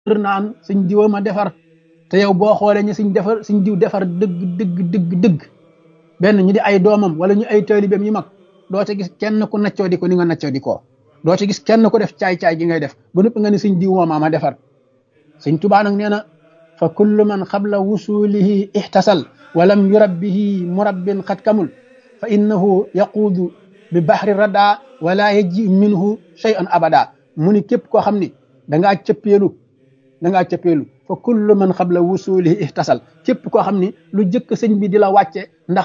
naan suñ diwa ma defar te yow boo xoolee ñu suñ diw defar dëgg benn ñu di ay doomam wala ñu ay taalibeem yu mag doo ca gis kenn ku naccoo di ko ni nga naccoo di ko doo ca gis kenn ku def caay-caay gi ngay def ba noppi nga ne suñ diw moomaa ma defar Sëñ Tuubaa nag nee na fa kullu man qabla wusulihi ihtasal walam yurabbihi murabbin xat kamul fa innahu yaquudu bi bahri rada wala yaji minhu shay'an abada mu ni képp koo xam ni dangaa cëppeelu fa kullu man qabla wusulihi ihtasal képp koo xam ni lu jëkk sëñ bi di la wàcce ndax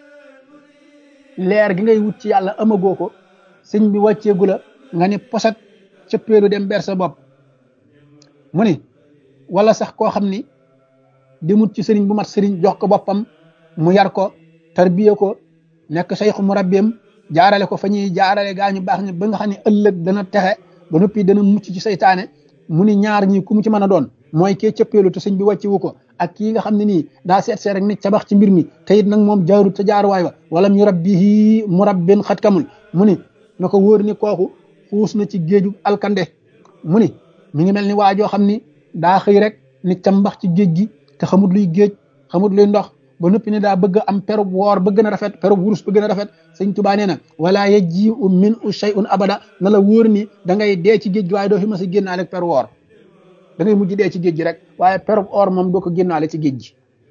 leer gi ngay wut ci yàlla amagoo ko sëñ bi wàcceegu la nga ni posat cëppeelu dem ber sa bopp mu ni wala sax koo xam ni demut ci sëriñ bu mat sëriñ jox ko boppam mu yar ko tarbiya ko nekk sayxu murabbiyam jaarale ko fa ñuy jaarale gaa ñu baax ñi ba nga xam ne ëllëg dana texe ba noppi dana mucc ci saytaane mu ni ñaar ñi ku mu ci mën a doon mooy kee cëppeelu te sëñ bi wàccewu ko ak kii nga xam ne nii daa seet rek nit cabax ci mbir mi te it nag moom jaarut te jaaruwaay wa walam yurabbihi murabbin xat kamul mu ni na ko wóor ni kooku xuus na ci géeju alkande mu ni mi ngi mel ni waajoo xam ni daa xëy rek nit cambax ci géej gi te xamut luy géej xamut luy ndox ba noppi ne daa bëgg am perub woor ba gën a rafet perub wurus ba gën a rafet sëñ Tuubaa nee na wala yaji'u min u shay'un abada na la wóor ni da ngay dee ci géej gi waaye doo fi mas a génnaale ak per woor da ngay mujj dee ci géej gi rek waaye perub or moom doo ko génnaale ci géej gi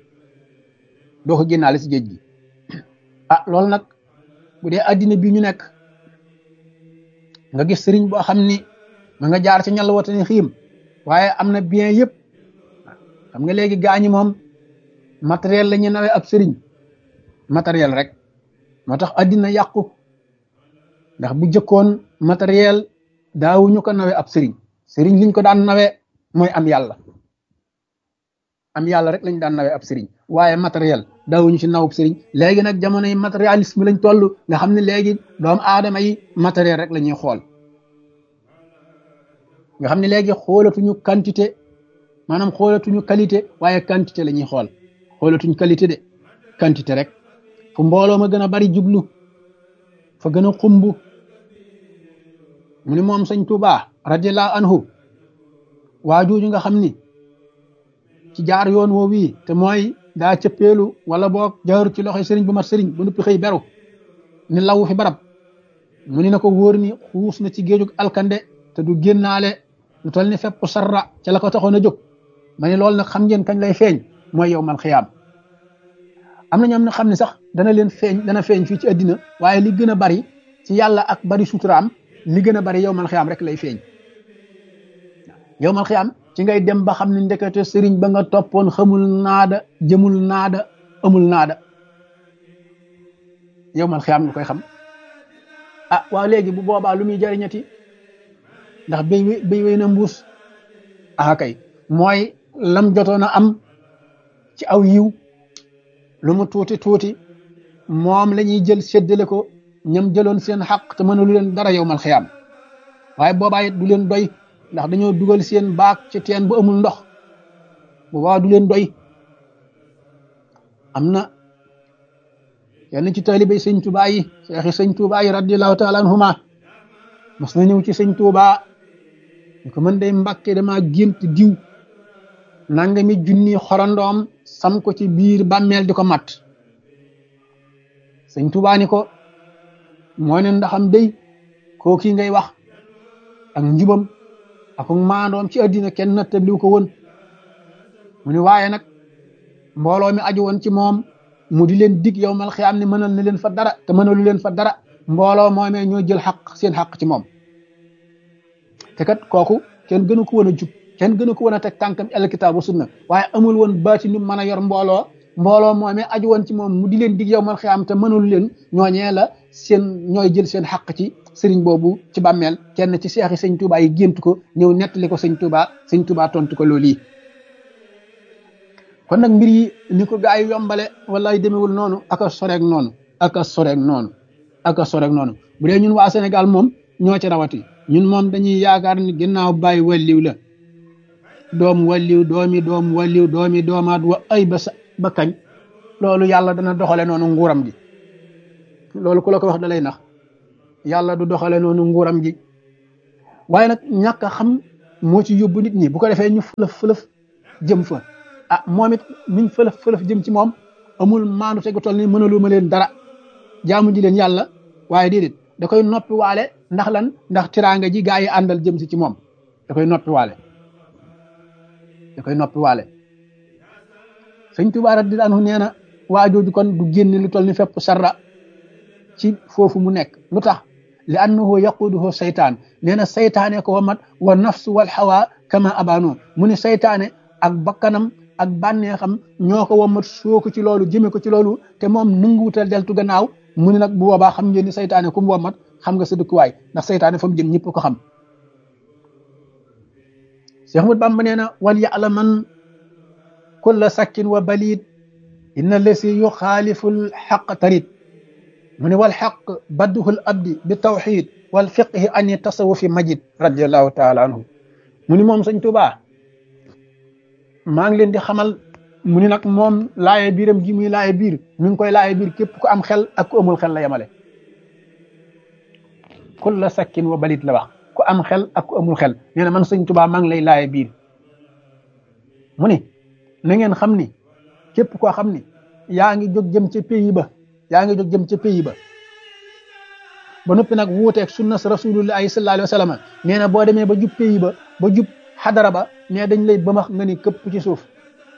ah loolu nag bu dee addina bi ñu nekk nga gis sëriñ boo xam ni ma nga jaar ci ñal watani xiim waaye am na bien yëpp xam nga léegi gaañi moom matériel la ñu nawee ab sëriñ matériel rek moo tax addina yàqu ndax bu jëkkoon matériel daawuñu ko nawee ab sëriñ liñ ko daan nawee mooy am yàlla rek lañ daan nawee ab sëriñ waaye matériel daawuñu ci nawub sëriñ léegi nag jamono yi matérialisme lañ toll nga xam ne léegi doomu aadama yi matériel rek la ñuy xool nga xam ne léegi xoolatuñu quantité maanaam xoolatuñu qualité waaye quantité la ñuy xoolatuñ qualité de quantité rek fu mbooloo ma gën a bari jublu fa gën a xumb mu ni moom sëñ Tuubaa radiyallahu anhu waajooju nga xam ni ci jaar yoon woo wii te mooy daa cëppeelu wala boog jaarut ci loxoy sëriñ bu mat sëriñ ba noppi xëy beru ni lawu fi barab mu ni na ko wóor ni xuus na ci géejug alkande te du génnaale lu toll ni fepp sarra ca la ko taxoon a jóg ma ne loolu nag xam ngeen kañ lay feeñ mooy yawmal xiyaam am na ñoom ne xam ne sax dana feeñ fii ci àddina waaye li gën a bari ci yàlla ak bari suturaam li gën a bari yawmal xiyaam rek lay feeñ yawmal xiyaam ci ngay dem ba xam ne ndekete sëriñ ba nga toppoon xamul naada jëmul naada amul naada yawmal xiyaam nga koy xam ah waaw léegi bu boobaa lu muy jariñati ndax béy wéy na mbuus kay mooy lam jotoon a am ci aw yiw lu mu tuuti moom la ñuy jël séddale ko ñam jëloon seen xaq te mënalu leen dara yawmal xiyaam waaye boobaa it du leen doy ndax dañoo dugal seen baak ci teen bu amul ndox boobaa du leen doy am na yenn ci taalibey sëñ Tuubaa yi seexi sëñ Tuubaa yi radiyallahu taala anhuma mas na ñëw ci sëñ Tuubaa ñu ko mën day Mbàkke dama gént diw nangami junni xorandoom sam ko ci biir bàmmeel di ko mat sëñ Tuubaa ni ko moo ne ndaxam day koo kii ngay wax ak njubam ak maandoom ci àddina kenn nattabliw ko woon mu ni waaye nag mbooloo mi aju woon ci moom mu di leen dig yawmal xiyaam ne mënal na leen fa dara te mënalu leen fa dara mbooloo moomee ñoo jël seen xaq ci moom te kat kooku kenn gënu ko woon a jub kenn gënu ko woon a teg tànkam alkitaab wa sunna waaye amul woon baati nu mën a yor mbooloo moomee aju woon ci moom mu di leen dig yawmal xiyaam te mënalu leen ñooñee la ñooy jël seen xaq ci sëriñ boobu ci bàmmeel kenn ci seexi sëñ Tuubaa yi gént ko ñëw nettali ko sëñ Tuubaa tontu ko loolu yi kon nag mbir yi ni ko gaa yi yombale wallaay demewul noonu aka soreeg noonu bu dee ñun waa Sénégal moom ñoo ci rawati ñun moom dañuy yaakaar ni ginnaaw bàyyi walliw la doom walliw doomi doomaat wa ay ba kañ loolu yàlla dana doxale noonu nguuram gi loolu ku la ko wax da lay nax yàlla du doxale noonu nguuram gi waaye nag ñàkk a xam moo ci yóbbu nit ñi bu ko defee ñu fëlëf jëm fa ah moom it miñ fëlëf jëm ci moom amul maandu tegu toll ni mënalu ma leen dara jaamu ji leen yàlla waaye déedéet da koy noppi waale ndax lan ndax tiraanga ji gaa yi àndal jëm si ci moom da koy noppi waale sëñ Tuubaa radiyallaahu anhu nee na waajooju kon du génn lu toll ni fépp sarra ci foofu mu nekk lu tax li annahu yaquduhu saytaan nee na saytaane ko wamat wa nafsu wal hawa kama abano mu ni saytaane ak bakkanam ak bànneexam ñoo ko wamat soo ko ci loolu jëme ko ci loolu te moom nanguwutal deltu gannaaw mu ni nag bu boobaa xam ngeen ni saytaane ku mu wamat xam nga sa dëkkuwaay ndax saytaane fa mu jëm ñëpp ko xam Cheikh Ahmad Bamba nee na wal ya'laman kulla sakkin wa balid inna lasi yuxaalifu l xaq tarid mu ne wal xaq badduhul abdi bi tawxid wal fiqhi ani tasawufi majid radiallahu taala anhu mu ni moom sëñ Tuubaa maa ngi leen di xamal mu ni nag moom laaye biiram gi muy laaye biir mi ngi koy laaye biir képp ku am xel ak ku amul xel la yemale kulla sakkin wa balid la wax ku am xel ak ku amul xel nee na man sëñ Tuubaa maa ngi lay laaye biir mu ni na ngeen xam ni képp koo xam ni yaa ngi jóg jëm ca pays ba ba noppi nag wuuteeg sunnas rasulullahi sallallahu alayhi wa sallam nee na boo demee ba jub pays ba jub xadara ba nee dañ lay bëmax nga ni këpp ci suuf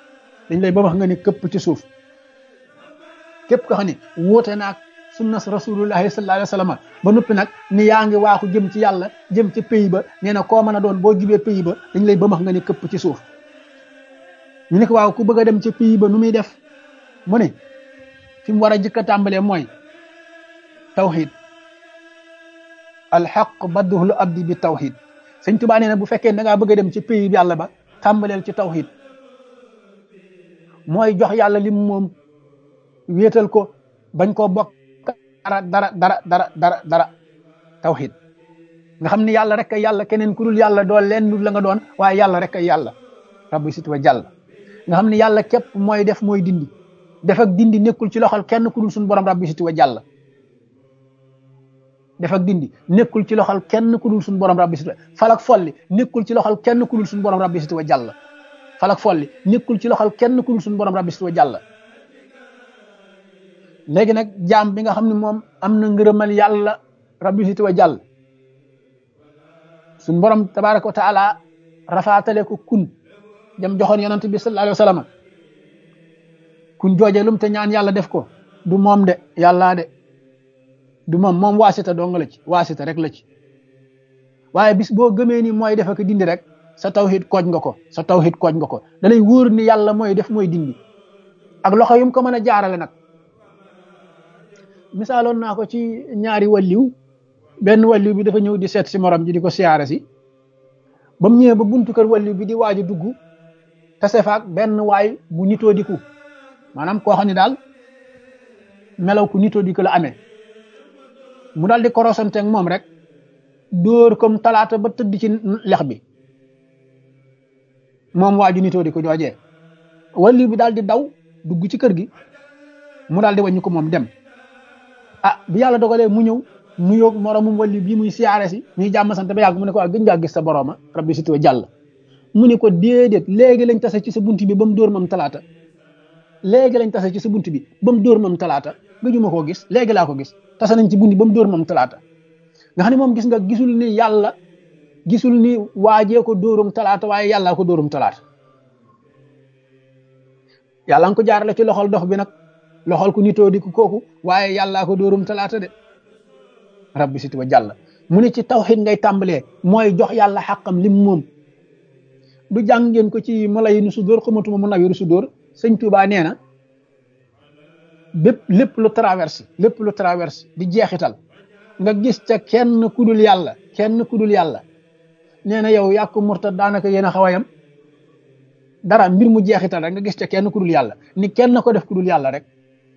képp ko xam ni wuute naag sunnas rasulullahi sallallahu alayhi wa sallam ba noppi nag ni yaa ngi waaxu jëm ci yàlla jëm ca pays ba nee na koo mën a doon boo jubee pays ba dañ lay bëmax nga ni këpp ci suuf ñu ne ko waaw ku bëgg a dem ca pays ba nu muy def mu ne fi mu war a jëkk a tàmbalee mooy tawxid alxaq badduhul abdi bi tawxid sëñ Tuubaa nee na bu fekkee da ngaa bëgg a dem ci pays bi yàlla ba tàmbaleel ci tawxid mooy jox yàlla lim moom wéetal ko bañ koo bokk dara tawxid nga xam ni yàlla rek ay yàlla keneen ku dul yàlla doo leen la nga doon waaye yàlla rek ay yàlla rabbi sit wa jàll nga xam ni yàlla képp mooy def mooy dindi def ak dindi nekkul ci loxol kenn ku dul suñu borom rabbi sit wa jàll def ak dindi nekkul ci loxol kenn ku dul suñu borom rabbi sit wa falak folli nekkul ci loxol kenn ku dul suñu borom rabbi sit wa jàll falak folli nekkul ci loxol kenn ku dul suñu borom rabbi sit wa jàll léegi nag jaam bi nga xam ne moom am na ngërëmal yàlla rabbi sit wa jàll suñu borom tabaraka wa taala rafaatale ko kun jam joxoon yonent bi sallallahu alayhi wa sallam kun jooje lum te ñaan yàlla def ko du moom de yàlla de du moom waasita dong la ci waasita rek la ci waaye bis boo gëmee ni mooy def ak dindi rek sa tawhid kooj nga ko da lay wóor ni yàlla mooy def mooy dindi ak loxo yum ko mën a jaarale nag misaaloon naa ko ci ñaari walliw benn walliw bi dafa ñëw di seet si morom ji di ko siyaare si ba mu ñëwee ba buntu kër walliw bi di waaj a dugg tase faak benn waay bu nitoo diku maanaam koo xam ne daal melaw ku nitoo diku la amee mu daal di korosante ak moom rek dóor comme talaata ba tëdd ci lex bi moom waaju nitoo diku joojee walliw bi daal di daw dugg ci kër gi mu daal di wàññi ko moom dem ah bi yàlla dogalee mu ñëw nuyoog moromum walliw bii muy siyaare si ñuy jàmm sant ba yàgg mu ne ko gën ngaa gis sa borooma rabbi sit wa jàll mu ne ko déedéet léegi lañ tase ci sa bunt bi ba mu dóor mam talaata gëjuma koo gis léegi laa ko gis tase nañ ci bunt bi ba mu dóor mam talaata nga xam ne moom gis nga gisul ni yàlla gisul ni waajee ko dóorum talaata waaye yàllaa ko dóorum talaata yàlla nga ko jaarale ci loxol dox bi nag loxol ku nitoo di ko kooku waaye yàllaa ko dóorum talaata de rabbi sit wa jàll mu ne ci tawhid ngay tàmbalee mooy jox yàlla xàqam lim moom du jàng ngeen ko ci Malayinu Sudóor xamatuma mu nawiru Sudóor sëñ Tuubaa nee na lépp lu traverse di jeexital nga gis ca kenn ku dul yàlla nee na yow yàq murtad daanaka yéen a xaw a yam dara mbir mu jeexital rek nga gis ca kenn ku dul yàlla ni kenn ko def ku dul yàlla rek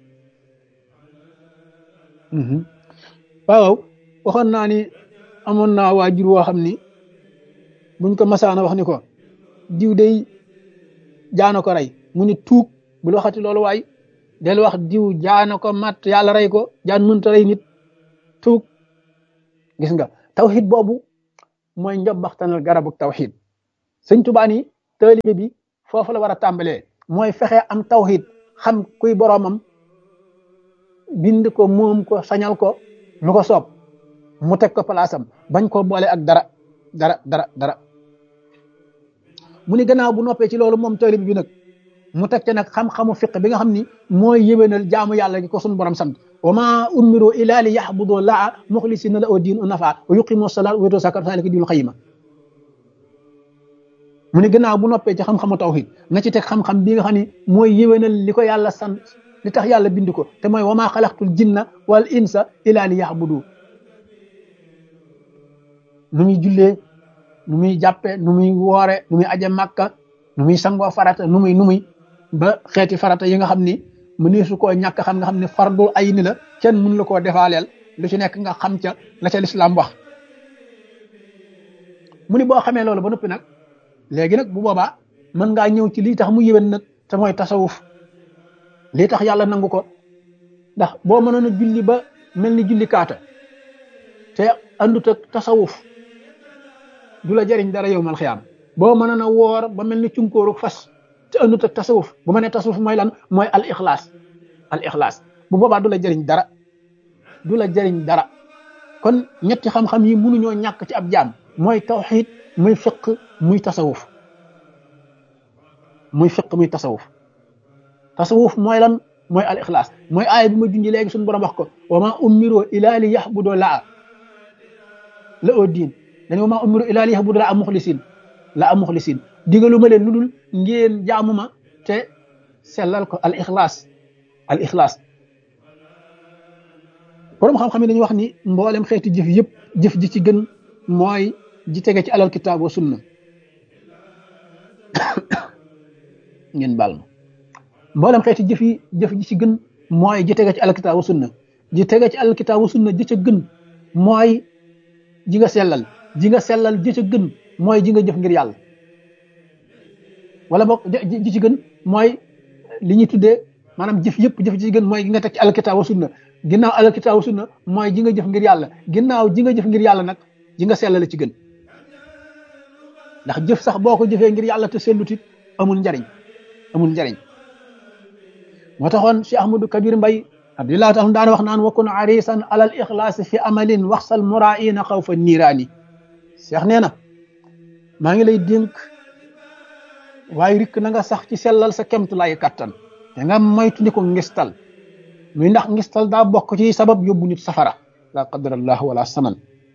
waaw waxoon naa ni amoon naa waajur woo xam ni buñ ko masaana wax ni ko diw day jaana ko rey mu ni tuug bul waxati loolu waay del wax diw jaana ko mat yàlla rey ko jaan mënta rey nit tuug gis nga tawhid boobu mooy njobbaxtanal garabu tawhid sëñ Tuubaa ni taalibe bi foofu la war a tàmbalee mooy fexe am tawhid xam kuy boroomam bind ko moom ko sañal ko lu ko soob mu teg ko palaasam bañ koo boole ak dara mu ni gannaaw bu noppee ci loolu moom taalibe bi nag mu teg ca nag xam-xamu fiq bi nga xam ni mooy yéwénal jaamu yàlla gi ko suñu borom sant wa ma umiru illa li yaxbudu laa muxlisina la oo diin u nafa wa yuqimu salaat wa yutu zakat zalika diinul xayima mu ni gannaaw bu noppee ci xam-xamu tawhid na ci teg xam-xam bi nga xam ni mooy yéwénal li ko yàlla sant li tax yàlla bind ko te mooy wa ma xalaqtul jinna wal insa illa li yaxbudu nu muy jullee nu muy jàppe nu muy woore nu muy aje màkka nu muy sangoo farata nu muy ba xeeti farata yi nga xam ni mëneesu koo ñàkk xam nga xam ne fardul ay ni la kenn mun la koo defaaleel lu ci nekk nga xam ca la ca lislaam wax mu ni boo xamee loolu ba noppi nag léegi nag bu boobaa mën ngaa ñëw ci lii tax mu yéwén nag te mooy tasawuf lii tax yàlla nangu ko ndax boo mënoon a julli ba mel ni julli kaata te andut ak tasawuf du la jariñ dara yow mal xiyaam boo mënoon a woor ba mel ni cunkóoru fas te andut ak tasawuf bu ma nee tasawuf mooy lan mooy al ixlaas bu boobaa du la jëriñ dara kon ñetti xam-xam yi mënuñoo ñàkk ci ab jaam mooy tawxiid muy fiq muy tasawuf tasawuf mooy lan mooy al ixlaas mooy aaya bi ma junji léegi suñu borom wax ko wa ma umiru ila li yaxbudu la oo diin dañu wa ma umiru ila li yaxbudu la muxlisin digalu ma leen lu dul ngeen jaamu ma te sellal ko al ixlaas borom xam-xam yi dañuy wax ni mboolem xeeti jëf yëpp jëf ji ci gën mooy ji tege ci alal kitaab wa sunna ngeen baal ma mboolem xeeti jëf ji ci gën mooy ji tege ci alal kitaab wa sunna ji tege ci alal kitaab wa sunna ji ca gën mooy ji nga sellal ji ca gën mooy ji nga jëf ngir yàlla wala boog ji ci gën mooy li ñuy tuddee maanaam jëf yëpp jëf ji ci gën mooy gi nga teg ci alkitaab wa sunna ginnaaw alkitaab wa sunna mooy ji nga jëf ngir yàlla ginnaaw ji nga jëf ngir yàlla nag ji nga sellal ci gën ndax jëf sax boo ko jëfee ngir yàlla te sellutit amul njariñ moo taxoon Cheikh Ahmadou Kabir Mbay abdillah taala daan wax naan wakun arisan alal ixlaasi fi amalin waxsal muraina xawfa niiraani Cheikh nee na maa ngi lay dénk waaye rikk na nga sax ci sellal sa kemtu lay kattan te nga moytu ni ko ngistal muy ndax ngistal daa bokk ci sabab yóbbu nit safara la qadarallah wala saman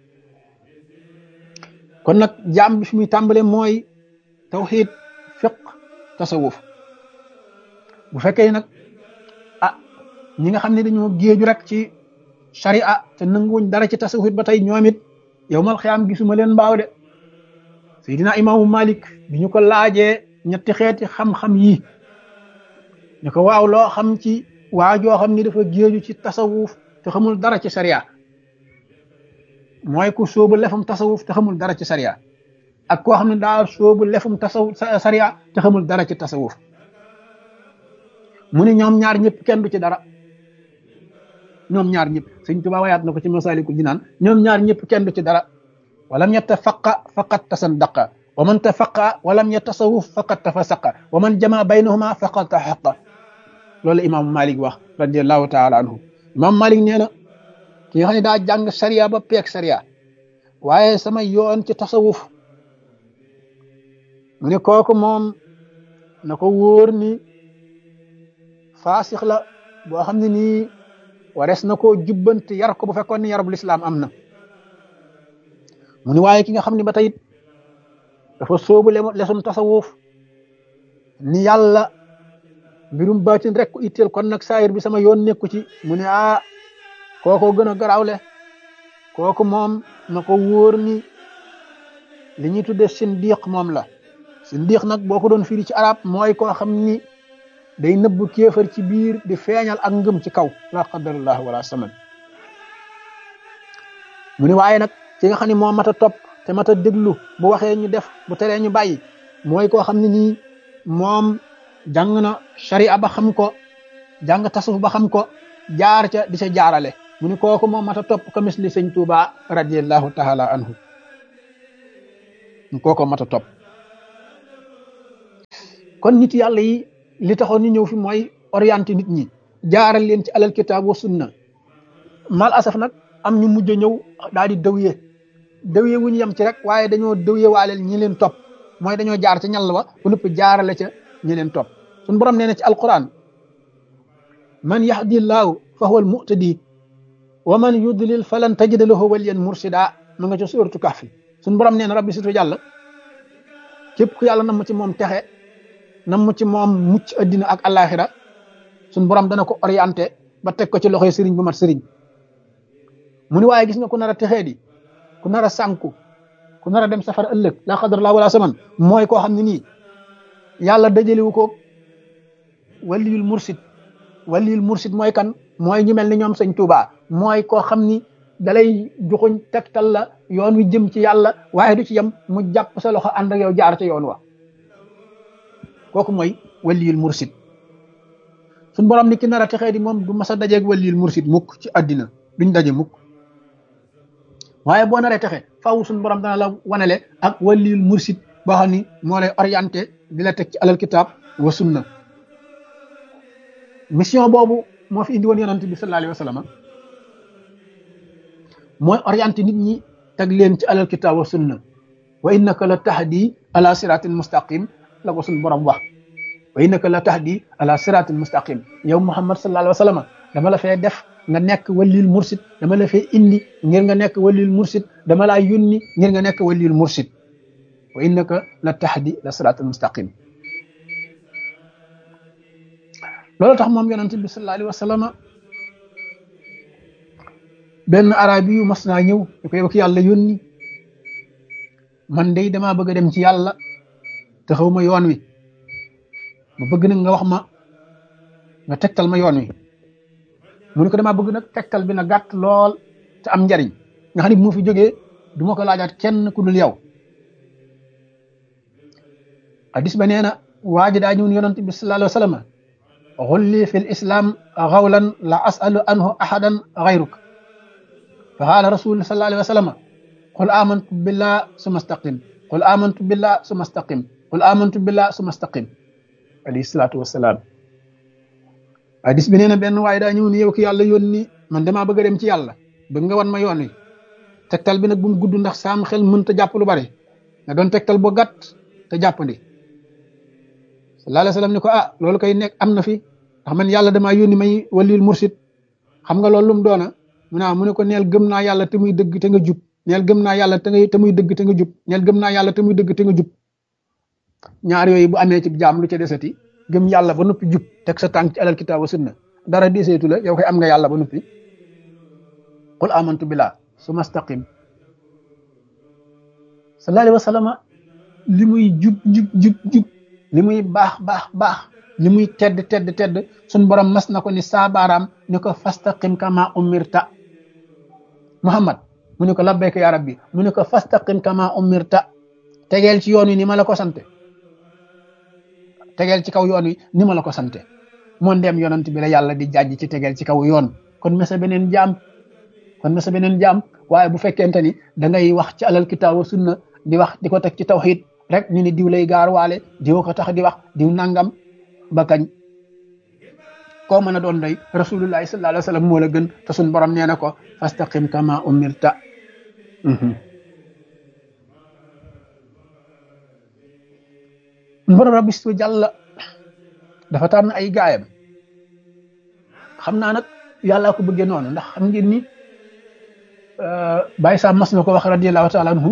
kon nag jaam bi fi muy tàmbale mooy tawxiid fiq tasawuf bu fekkee nag ñi nga xam ne dañoo géeju rek ci sharia te nanguwuñ dara ci tasawuf ba tey ñoom it yowmal xiyaam gisuma leen mbaaw de Seydina imaamu Malik bi ñu ko laajee ñetti xeeti xam-xam yi ñu ko waaw loo xam ci waajoo xam ni dafa géeju ci tasawuf te xamul dara ci sharia mooy ku sóobu lefum tasawuf te xamul dara ci sharia ak koo xam ne daa sóobu lefum tasawuf sharia te xamul dara ci tasawuf mu ne ñoom ñaar ñëpp kenn du ci dara ñoom ñaar ñëpp Sëñ Tuubaa wayaat na ko ci Masaalikul Jinaan ñoom ñaar ñëpp kenn du ci dara walam yatafaqa faqad tasandaqa wa man tafaqa walam yatasawuf faqad tafasaqa wa man jama baynahuma faqad taxaqa loolu imaamu Malik wax radiallahu taala anhu imaamu Malik nee na ki nga xam ne daa jàng sariya ba peeg sariya waaye sama yoon ci tasawuf mu ne kooku moom na ko wóor ni faasix la boo xam ne nii warees na koo jubbante yar ko bu fekkoon ni yarub lislaam am na mu ni waaye ki nga xam ne ba tey dafa sóobu lesum tasawuf ni yàlla mbirum baatin rek ko itteel kon nag saayir bi sama yoon nekku ci mu ne kooko gën a garaawle kooku moom na ko wóor ni li ñuy tudde sindiq moom la sindiq nag boo ko doon firi ci arab mooy koo xam ni day nëbbu kéefar ci biir di feeñal ak ngëm ci kaw la qadarallah wala saman mu ni waaye nag ci nga xam ne moo mat a topp te mat a déglu bu waxee ñu def bu teree ñu bàyyi mooy koo xam ne nii moom jàng na sharia ba xam ko jàng tasawuf ba xam ko jaar ca di ca jaarale mu ni kooku moom mat a topp ko misli Sëñ Tuubaa radiallahu taala anhu kooku mat a topp kon nit yàlla yi li taxoon ñu ñëw fi mooy orienté nit ñi jaaral leen ci alal kitaab wa sunna. mal asaf nag am ñu mujj a ñëw daal di dëwye wu ñu yem ci rek waaye dañoo dëwye waaleel ñi leen topp mooy dañoo jaar ca ñall wa bu nëpp jaarale ca ñi leen topp. suñu borom nee na ci alquran man yahdillahu fa huwa almuhtadi wa man yudlil falan tajida lahu waliyan mursida ma nga ca suuratu kahfi. suñu borom nee na rabbi situ yàlla képp ku yàlla nam ci moom texe nam ci moom mucc addina ak alaxira suñu borom dana ko orienté ba teg ko ci loxoy sëriñ bu mat sëriñ. mu ni waaye gis nga ku nar a texee di ku nar a sànku ku nar a dem safara ëllëg la xadarallah wala saman mooy koo xam ne nii yàlla dajalewu ko waliyul mursid mooy kan mooy ñu mel ni ñoom sëñ Tuubaa mooy koo xam ni dalay joxuñ tegtal la yoon wi jëm ci yàlla waaye du ci yem mu jàpp sa loxo ànd ak yow jaar ca yoon wa kooku mooy waliyul mursid. suñ borom ni ki nar a texee di moom du mas a dajeeg waliyul mursid mukk ci àddina duñ daje mukk waaye boo naree texe faaw suñ borom dana la wanale ak waliyul mursid boo xam ni moo lay orienté di la teg ci alal kitaab wa sunna. mission boobu moo fi indi woon yonent bi sallallahu alayhi wa sallam mooy orienté nit ñi teg leen ci alal kitaab wa sunna. wa innaka la tahdi ala siratin mustaqim la ko suñ borom wax wa innaka la tahdi ala siratin mustaqim yow Muhammad sallallahu alayhi wa sallam dama la fee def nga nekk waliyul mursid dama la fee indi ngir nga nekk waliyul mursid dama laa yónni ngir nga nekk waliyul mursid wa innaka la tahdi la siratal mustaqim. loolu tax moom yonent bi sallallahu alayhi wa sallam benn arabi yu mas naa ñëw ñu koy wax yàlla yónni man day damaa bëgg a dem ci yàlla te xaw ma yoon wi ma bëgg nag nga wax ma nga tegtal ma yoon wi. mu ne ko damaa bëgg nag tegtal bi na gàtt lool te am njariñ nga xam ne bu ma fi jógee du ma ko laajaat kenn ku dul yow. hadis ba nee na waa ji daa ñëw yonent bi sallallahu alayhi wa sallam xulli fi l islam xawlan la asalu anhu ahadan xayruk fa qaala rasul sallallahu alayhi wa sallam qul amantu billah summa staqim qul amantu billah summa staqim qul amantu billah summa staqim alayhi salaatu wasalaam. hadis bi nee na benn waaye daa ñëw ni yow ki yàlla yónni man damaa bëgg a dem ci yàlla bëgg nga wan ma yoon wi tegtal bi nag bu mu gudd ndax saam xel mënta jàpp lu bari nga doon tegtal boo gàtt te jàppandi. sallallahu alayhi wa sallam ni ko loolu koy nekk am na fi ndax man yàlla damaa yónni may waliyul mursid xam nga loolu lu mu doona mu ne ko neel gëm naa yàlla te muy dëgg te nga jub neel gëm naa yàlla te muy dëgg te nga jub neel gëm naa yàlla te muy dëgg te nga jub. ñaar yooyu bu amee ci jaam lu ca desati gëm yàlla ba noppi jub teg sa tànk ci alal kitaab wa sunna dara deseetu la yow koy am nga yàlla ba noppi. qul amantu billah summa staqim. sallallahu alayhi wa sallam li muy jub li muy baax li muy tedd suñ borom mas na ko ni saabaaraam ni ko fastaqim kama umirta. Muhammad mu ne ko labbayka ya rabbi mu ne ko fastaqim kama umirta tegeel ci yoon wi ni ma la ko sante tegeel ci kaw yoon wi ni ma la ko sante moo ndem yonent bi la yàlla di jàjj ci tegeel ci kaw yoon kon mesa beneen jaam waaye bu fekkente ni da ngay wax ci alal kitaab wa sunna di wax di ko teg ci tawhid rek ñu ni diw lay gaar waale diw ko tax di wax diw nangam ba kañ koo mën a doon doy rasulullahi sallallahu alayhi wa sallam moo la gën te suñ borom nee na ko fastaqim kama umirta. borom rabbi su jàlla dafa tànn ay gaayam xam naa nag yàllaa ko bëggee noonu ndax xam ngeen ni Baye Sam mas na ko wax radiyallahu taala anhu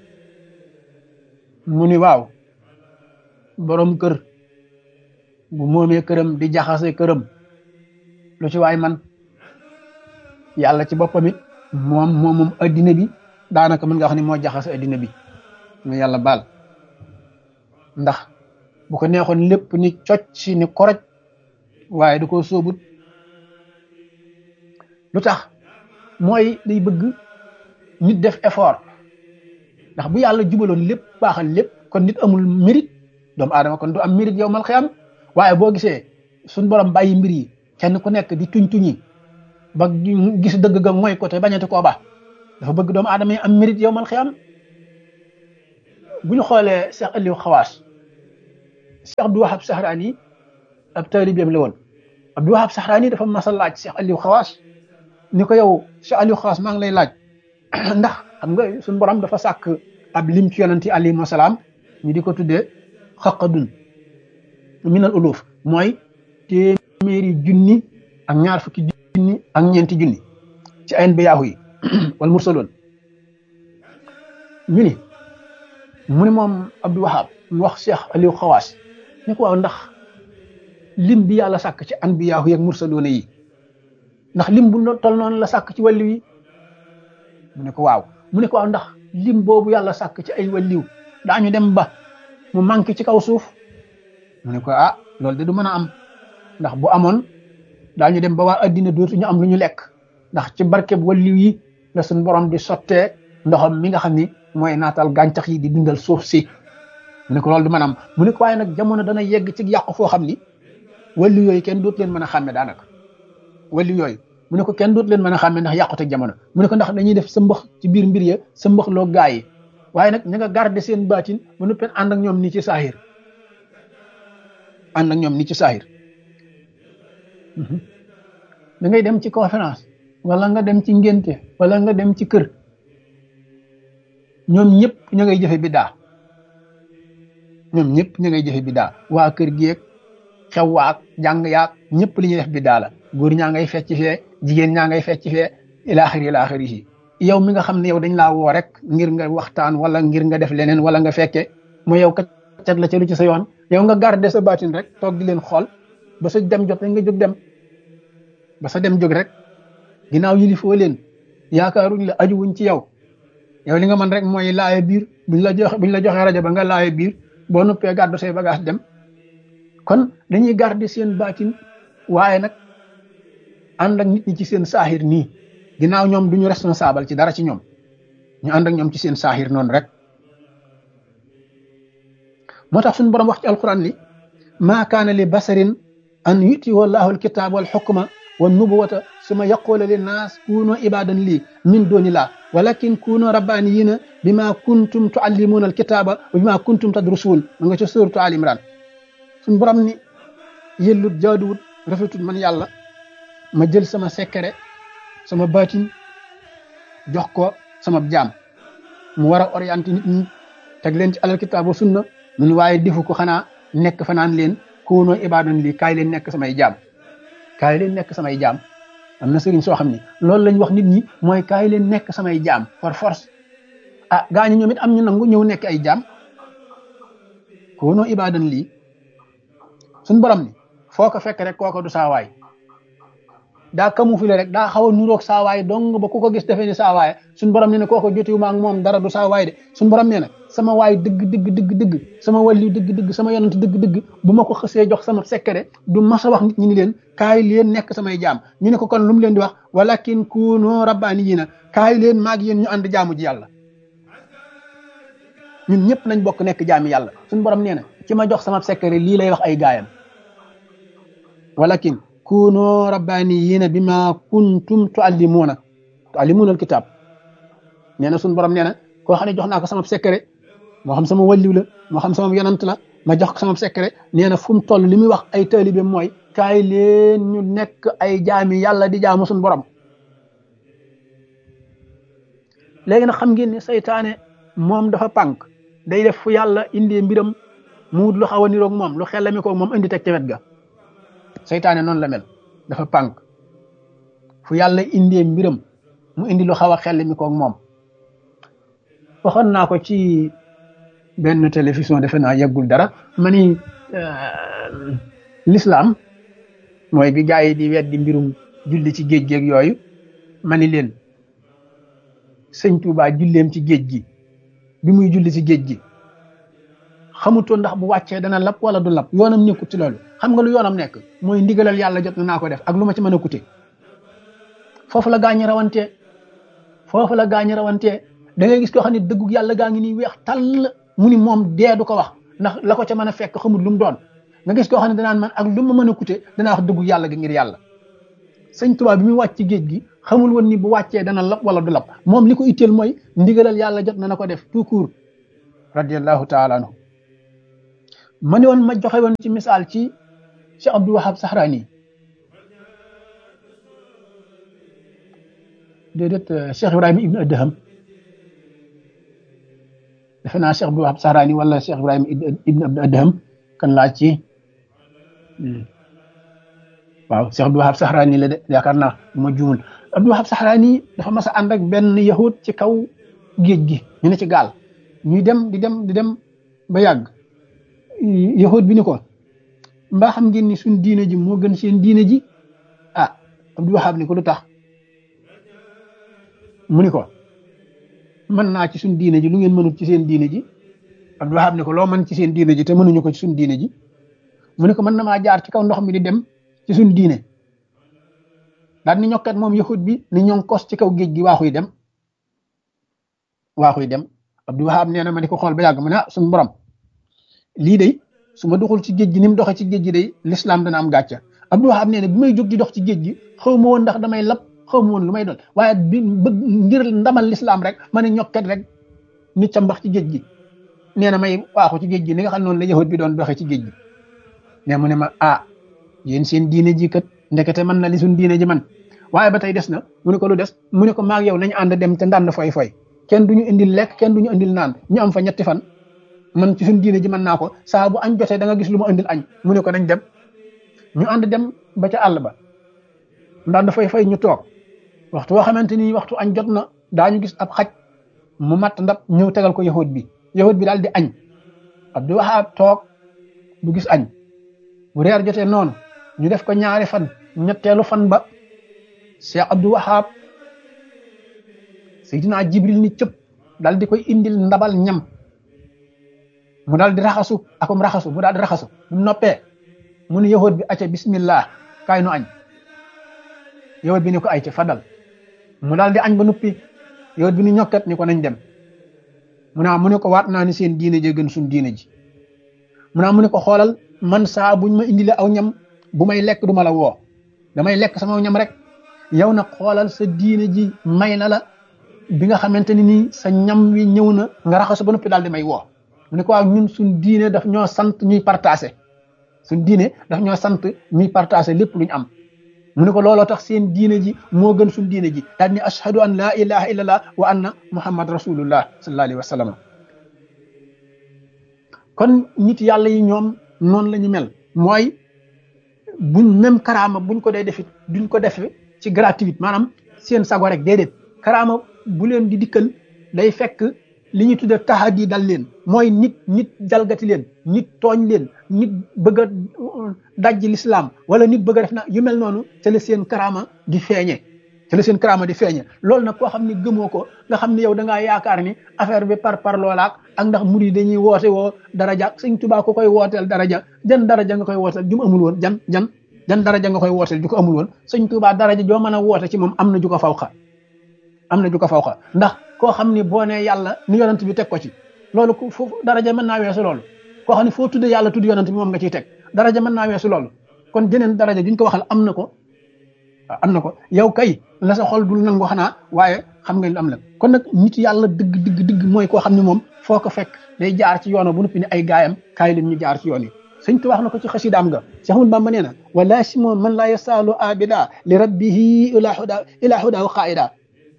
mu ni waaw borom kër bu moomee këram di jaxase këram lu ci waay man yàlla ci boppam it moom addina bi daanaka mën nga xam ne moo jaxase addina bi mu yàlla baal ndax bu ko neexoon lépp ni cocc ni koroj waaye du ko sóobut lu tax mooy day bëgg nit def effort ndax bu yàlla jubaloon lépp baaxal lépp kon nit amul mérite doomu aadama kon du am mérite yow mal xiyam waaye boo gisee suñ borom bàyyi mbir yi kenn ku nekk di tuñ-tuñi ba gis dëgg ga mooy ko te bañati koo baax dafa bëgg doomu aadama yi am mérite yow mal xiyam bu ñu xoolee Cheikh Aliou Xawaas Cheikh Abdou Wahab Sahrani ab taalibeem la woon. Abdou Wahab Sahrani dafa mas a laaj Cheikh Aliou Xawaas ni ko yow Cheikh Aliou Xawaas maa ngi lay laaj ndax xam nga suñu borom dafa sàkk ab lim ci yonent yi alayhimu salaam ñu di ko tuddee xaqadun minal uluf mooy téeméeri junni ak ñaar fukki junni ak ñeenti junni ci ay anbiyaahu yi wal mursaloon ñu ni mu ni moom Abdou Wahab mu wax Cheikh Aliou Xawaas ni ko waaw ndax lim bi yàlla sàkk ci anbiyaahu yi ak mursaloon yi ndax lim bu tol noonu la sàkk ci wàllu yi mu ne ko waaw mu ne ko waaw ndax lim boobu yàlla sàkk ci ay wàlliw daañu dem ba mu manqué ci kaw suuf mu ne ko ah loolu de du mën a am ndax bu amoon daañu dem ba waa addina dootuñu am lu ñu lekk ndax ci barkeb wàlliw yi la suñ borom di sottee ndoxam mi nga xam ni mooy naatal gàncax yi di dundal suuf si mu ne ko loolu du mën a am mu ne ko waaye nag jamono dana yegg ci yàqu foo xam ni wàlliw yooyu kenn dootu leen mën a xàmme daanaka wàlliw yooyu mu ne ko kenn dootu leen mën a xàmme ndax yàqute jamono mu ne ko ndax dañuy def sa mbax ci biir mbir ya sa mbax loo gaa yi waaye nag ña nga garder seen baatin ba noppi ànd ak ñoom nii ci saahir ànd ak ñoom nii ci saahir da ngay dem ci conférence wala nga dem ci ngénte wala nga dem ci kër ñoom ñëpp ña ngay jëfe biddaa ñoom ñëpp ña ngay jëfe biddaa waa kër geeg xew waak jàng yaak ñëpp li ñuy def biddaa la góor ñaa ngay fecc fee jigéen ñaa ngay fecc fee ilaaxiri yi yow mi nga xam ne yow dañ laa woo rek ngir nga waxtaan wala ngir nga def leneen wala nga fekke mooy yow kat la ca lu ci sa yoon yow nga garder sa baatin rek toog di leen xool ba sa dem jot rek nga jóg dem ba sa dem jóg rek ginnaaw yilifoo leen yaakaaruñ la ajuwuñ ci yow yow li nga mën rek mooy laaye biir buñ la joxee rajo ba nga laaye biir boo nuppee gàddu say bagage dem kon dañuy garder seen baatin waaye nag ànd ak nit ñi ci seen saaxir nii ginnaaw ñoom duñu responsable ci dara ci ñoom ñu ànd ak ñoom ci seen saaxir noonu rek moo tax suñu borom wax ci alquran li maa kaana li basarin an yuti wallahu alkitab wal xukma wa nubuwata suma yaqula linnaas kunu ibadan lii min dooni laa walakin kunu rabbaniyina bima kuntum tuallimuna alkitaba wa bima kuntum tadrusuun ma nga ca suratu al imran suñu borom ni yellut jaaduwut rafetut man yàlla ma jël sama secret sama baatin jox ko sama jaam mu war a orienté nit ñi teg leen ci alal kitaab wa sunna mun waaye defu ko xanaa nekk fa naan leen kuunoo ibaadan lii kaay leen nekk samay jaam kaay leen nekk samay jaam am na sëriñ soo xam ne loolu lañ wax nit ñi mooy kaay leen nekk samay jaam par force ah gaañu ñoom it am ñu nangu ñëw nekk ay jaam kuunoo ibaadan lii suñ borom ni foo ko fekk rek kooko du saawaay daa camouflé rek daa xaw a nuroog saawaay dong ba ku ko gis defee ni saawaay suñ borom nee na kooko jotiwuma ak moom dara du saawaay de suñ borom nee na sama waay dëgg sama wàllu dëgg sama yonent dëgg bu ma ko xësee jox sama secret du mas a wax nit ñi ni leen kaay leen nekk samay jaam ñu ne ko kon lu mu leen di wax walakin kuunu rabbaaniyiina kaay leen maag yéen ñu ànd jaamu ji yàlla ñun ñëpp nañ bokk nekk jaami yàlla suñ borom nee na ci ma jox sama secret lii lay wax ay gaayam walakin kuunu rabbaaniyiina bima kuntum tuallimuuna alkitab nee na suñ borom nee na koo xam ne jox naa ko sama secret moo xam sama wàlliw la moo xam sama yonant la ma jox ko sama secret nee na fu mu toll li muy wax ay taalibe mooy kaay leen ñu nekk ay jaami yàlla di jaamu suñu borom léegi nag xam ngeen ne saytaane moom dafa pànk day def fu yàlla indee mbiram mu wut lu xaw a niroog moom lu xellami ko moom indi teg ca wet ga saytaane noonu la mel dafa pànk fu yàlla indee mbiram mu indi lu xaw a xellami ko moom waxoon naa ko ci benn télévision defe naa yeggul dara ma ni l'islam mooy bi gaa yi di weddi mbirum julli ci géej géeg yooyu ma ni leen sëñ Tuubaa julleem ci géej gi bi muy julli ci géej gi xamutoon ndax bu wàccee dana lap wala du lap yoonam nekkut ci loolu xam nga lu yoonam nekk mooy ndigalal yàlla jot na naa ko def ak lu ma ci mën a coûter foofu la gaañi rawantee da ngay gis koo xam ne dëggu yàlla gaa ngi nii weex tàll mu ni moom dee du ko wax ndax la ko ca mën a fekk xamul lu mu doon nga gis koo xam ne danaan man ak lu ma mën a coûter danaa wax dëggu yàlla gi ngir yàlla sëñ Tuubaa bi muy wàcc ci géej gi xamul woon ni bu wàccee dana lap wala du lap moom li ko itteel mooy ndigalal yàlla jot na ko def tout court radiyallahu taala anhu ma ne woon ma joxe woon ci misaal ci Cheikh Abdou Wahab Sahrani déedéet Cheikh Ibrahima ibnu Adham defe naa Cheikh Abdou Wahab Sahrani wala Cheikh Ibrahima ibnu Adham kan laa ci waaw Cheikh Abdou Wahab Sahrani la de yaakaar naa ma juumul Abdou Wahab Sahrani dafa mas a ànd ak benn yahud ci kaw géej gi ñu ne ci gaal ñuy dem di dem ba yàgg yahud bi ni ko mbaa xam ngeen ni suñ diine ji moo gën seen diine ji ah Abdou Wahab ni ko lu tax mu ni ko mën naa ci suñ diine ji lu ngeen mënut ci seen diine ji Abdou Wahab ni ko loo mën ci seen diine ji te mënuñu ko ci suñ diine ji mu ni ko mën na maa jaar ci kaw ndox mi di dem ci suñ diine daal ni ñokkat moom yahud bi ni ñoo kos ci kaw géej gi waaxuy dem Abdou Wahab nee na ma di ko xool ba yàgg mu ne suñu borom lii de su ma doxul ci géej gi ni mu doxee ci géej gi de l'islam dana am gàcca Abdou Wahab nee na bi may jóg di dox ci géej gi xaw ma woon ndax damay lab xaw ma woon lu may doon waaye bi bëgg ngir ndamal l'islam rek ma ne ñokkat rek nit ca mbax ci géej gi nee na may waaxu ci géej gi ni nga xam noonu la yahud bi doon doxee ci géej gi ne mu ne ma yéen seen diine ji kat ndekete man na li suñ diine ji man waaye ba tey des na mu ne ko lu des mu ne ko maag yow nañu ànd dem te ndànd foy kenn duñu indil lekk kenn duñu indil naan ñu am fa 3 fan man ci suñ diine ji mën naa ko saa bu añ jotee da nga gis lu ma indil añ mu ne ko nañ dem ñu ànd dem ba ca àll ba ndànd foy ñu toog waxtu woo xamante ni waxtu añ jot na daañu gis ab xaj mu matt ndab ñëw tegal ko yahud bi daal di añ Abdou Wahab toog du gis añ bu reer jotee noonu ñu def ko 2 fan ñetteelu fan ba Cheikh Abdou Wahab Seydina Jibril ni cëpp daal di koy indil ndabal ñam mu daal di raxasu mu daal di raxasu mu noppee mu ne yahud bi acca bismillah kaay nu añ yahud bi ni ko ay ca fadal mu daal di añ ba noppi yahud bi ni ñokkat ni ko nañ dem mu ne ko waat naa ni seen diine ji gën suñ diine ji mu ne ko xoolal man saa buñ ma indile aw ñam bu may lekk du ma la woo damay lekk sama ñam rek yow nag xoolal sa diine ji may na la bi nga xamante ni nii sa ñam wi ñëw na nga raxasu ba noppi daal di may woo mu ne ko waaw ñun suñ diine daf ñoo sant ñuy partagé lépp luñ am mu ne ko looloo tax seen diine ji moo gën suñ diine ji daal ni ashhadu an la ilaha illallah wa anna muhammad rasulullah sallallahu alayhi wa sallam kon nit yàlla yi ñoom noonu la ñu mel mooy buñ même karaama buñ ko dee defit duñ ko def ci gratuite maanaam seen sago rek déedéet karaama bu leen di dikkal day fekk li ñuy tudde tahadi dal leen mooy nit jalgati leen nit tooñ leen nit bëgg a dajji l'islam wala nit bëgg a def na yu mel noonu ca la seen karaama di feeñe loolu nag koo xam ne gëmoo ko nga xam ne yow da ngaa yaakaar ni affaire bi par loolaak ak ndax murid dañuy woote woo daraja Sëñ Tuubaa ko koy wooteel daraja jan daraja nga koy wooteel ju mu amul woon jan daraja nga koy wooteel ju ko amul woon Sëñ Tuubaa daraja joo mën a woote ci moom am na ju ko fawxa ndax koo xam ne boo nee yàlla ni yonent bi teg ko ci loolu foofu daraja mën naa weesu loolu koo xam ne foo tudde yàlla tudd yonent bi moom nga ciy teg daraja mën naa weesu loolu kon jeneen daraja juñ ko waxal am na ko yow kay la sa xol dul nangu xanaa waaye xam nga lu am la kon nag nit yàlla dëgg mooy koo xam ne moom foo ko fekk day jaar ci yoon bu noppi ne ay gaayam kaay leen ñu jaar ci yoon yi Sëñ Tuubaa wax na ko ci xasidaam ga Cheikh Ahmadou Bamba nee na wala simo man laa yasaalu abida li rabbihi ila hudahu qaida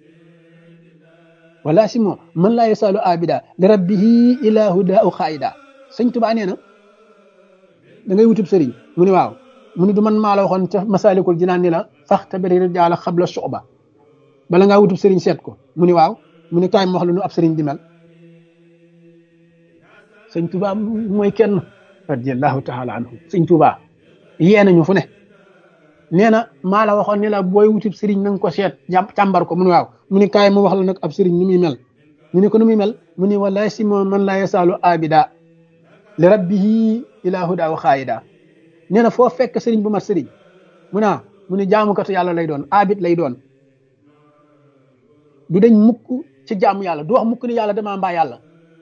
wala simo man laa yasaalu abida li rabbihi ila hudahu qaida Sëñ Tuubaa nee na da ngay wutub sëriñ mu ne waaw mu ne du man maa la waxoon ca Masaalikul Jinaan ni la faxtabiri rijaala xabla suxba bala ngaa wutub sëriñ seet ko mu ne waaw mu ne kaay ma wax la nu ab sëriñ di mel Sëñ Tuubaa mooy kenn radiyallahu taala anhu Sëñ Tuubaa yee nañu fu ne nee na maa la waxoon ni la booy wutub sëriñ na nga ko seet càmbar ko mu ne waaw mu ne kaay ma wax la nag ab sëriñ ni muy mel ñu ne ko nu muy mel mu ne wala si moom man laa yasaalu abida li rabbihi ila huda wa xaayida nee na foo fekk sëriñ bu mat sëriñ mu ne jaamukatu yàlla lay doon abid lay doon du dañ mukk ci jaamu yàlla du wax mukk ni yàlla damaa mbaa yàlla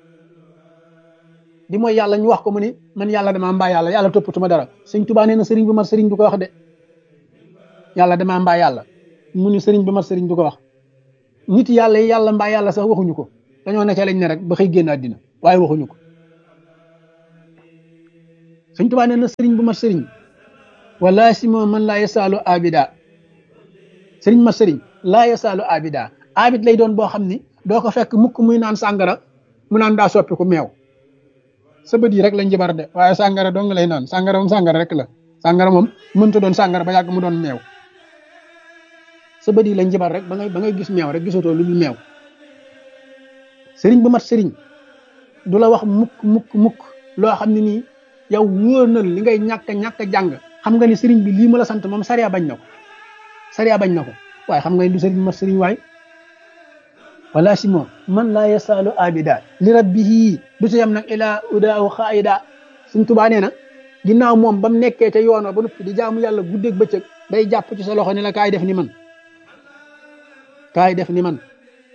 di mooy yàlla ñu wax ko mu ni man yàlla damaa mbaa yàlla toppatuma dara Sëñ Tuubaa nee na sëriñ bu mat sëriñ du ko wax de yàlla damaa mbaa yàlla mu ni sëriñ bu mat sëriñ du ko wax nit yàlla yi yàlla mbaa yàlla sax waxuñu ko dañoo nekk lañ ne rek ba xëy génn àddina waaye waxuñu ko Sëñ Tuubaa nee na sëriñ bu mat sëriñ wala si moo man laa yasaalu abida sëriñ mat sëriñ laa yasaalu abida abid lay doon boo xam ni doo ko fekk mukk muy naan sàngara mu naan daa soppi ko meew sa bët yi rek lañ jibar de waaye sàngara dong lay naan sàngara moom sàngara rek la sàngara moom mënta doon sàngara ba yàgg mu doon meew sa bët yi lañ jibar rek ba ngay gis meew rek gisatoo lu dul meew sëriñ bu mat sëriñ du la wax mukk loo xam ne nii yow wóor na li ngay ñàkk jàng xam nga ni sëriñ bi lii mu la sant moom sariya bañ na ko waaye xam nga ni du sëriñ mat sëriñ waay wala si moom man laa yasaalu abida li rabbihi du ci yam nag ilaa udaaw xaayida Sëriñ Tuubaa nee na ginnaaw moom ba mu nekkee te yoon wa ba noppi di jaamu yàlla guddeeg bëccëg day jàpp ci sa loxo ne la kaay def ni man kaay def ni man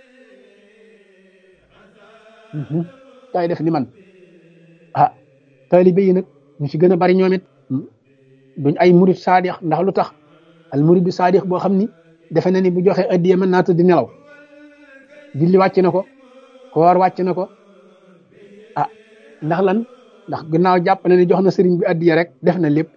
kaay def ni man ah taalibe yi nag ñu ci gën a bari ñoom it duñ ay murid saadix ndax lu tax al murid saadix boo xam ni defe na ni bu joxe addiya mën naa tëdd di nelaw julli wàcc na ko koor wàcc na ko ah ndax lan ndax gannaaw jàpp na ni jox na sëriñ bi addiya rek def na lépp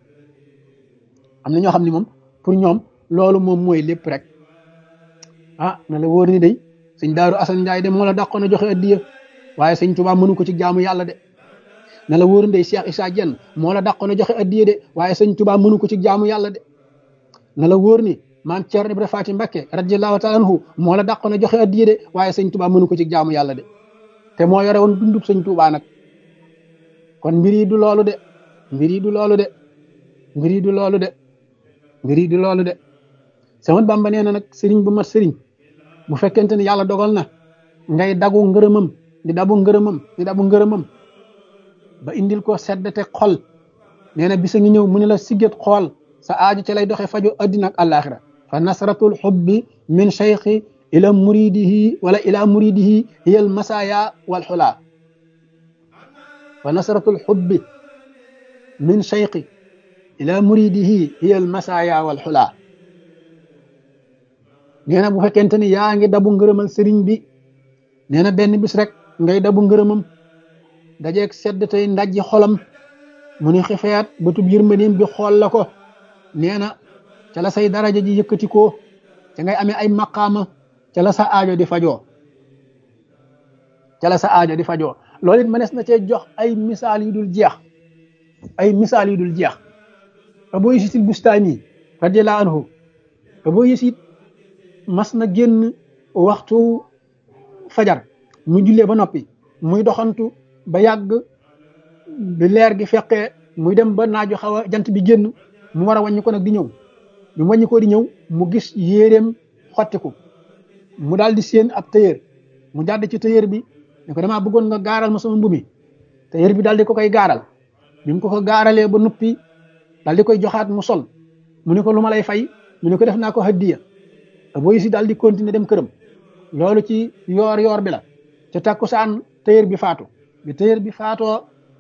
am na ñoo xam ne moom pour ñoom loolu moom mooy lépp rek ah na la wóor ni day sëñ Daaru Asan Njaay de moo la dàqoon a joxe addiya waaye sëñ Tuubaa mënu ko ci jaamu yàlla de na la wóor ni day Cheikh Issa Diène moo la dàqoon a joxe addiya de waaye sëñ Tuubaa mënu ko ci jaamu yàlla de na la wóor ni maam Ceerno Ibra Faati Mbakke radiyallahu taala anhu moo la dàqoon a joxe addiya de waaye sëñ Tuubaa mënu ko ci jaamu yàlla de te moo yore woon dundub sëñ Tuubaa nag kon mbir yi du loolu de mbir yi du loolu de mbir yi du loolu de mbir yi du loolu de sama Bàmba nee na nag sëriñ bu mat sëriñ bu fekkente ne yàlla dogal na ngay dagu ngërëmam di dabu ngërëmam ba indil ko seddate xol nee na bisa ngi ñëw mu ne la sigget xool sa aaju ca lay doxe faju addina ak àllaaxira fa nasratul xubbi min cheikhi ila muridihi hiya al masaya wal xula fa nasratul xubbi min cheikhi ila muridihi hiya al masaya wal xula nee na bu fekkente ni yaa ngi dabu ngërëmal sëriñ bi nee na benn bis rek ngay dabu ngërëmam dajeeg sedd tey ndajji xolam mu ni xifeet bëtub yërmandeem bi xool la ko nee na ca la say daraja ji yëkkati ko ca ngay amee ay maqaama ca la sa aajo di fajoo loolu it mënees na cee jox ay misaal yu dul jeex Abu Yasid al-Bustami radiyallahu anhu Abu Yasid mas na génn waxtu fajar mu jullee ba noppi muy doxantu ba yàgg bi leer gi fekkee muy dem ba naaju xaw a jant bi génn mu war a wàññi ko nag di ñëw bi mu wàññi ko di ñëw mu gis yéeréem xottiku mu daal di séen ab tailleur mu jàdd ci tailleur bi ne ko damaa bëggoon nga gaaral ma sama mbumi tailleur bi daal di ko koy gaaral bi mu ko gaaralee ba noppi daal di koy joxaat mu sol mu ne ko lu ma lay fay mu ne ko def naa ko hadiya Abu Yasid daal di continuer dem këram loolu ci yoor bi la ca takkusaan tailleur bi faatu bi tailleur bi faatoo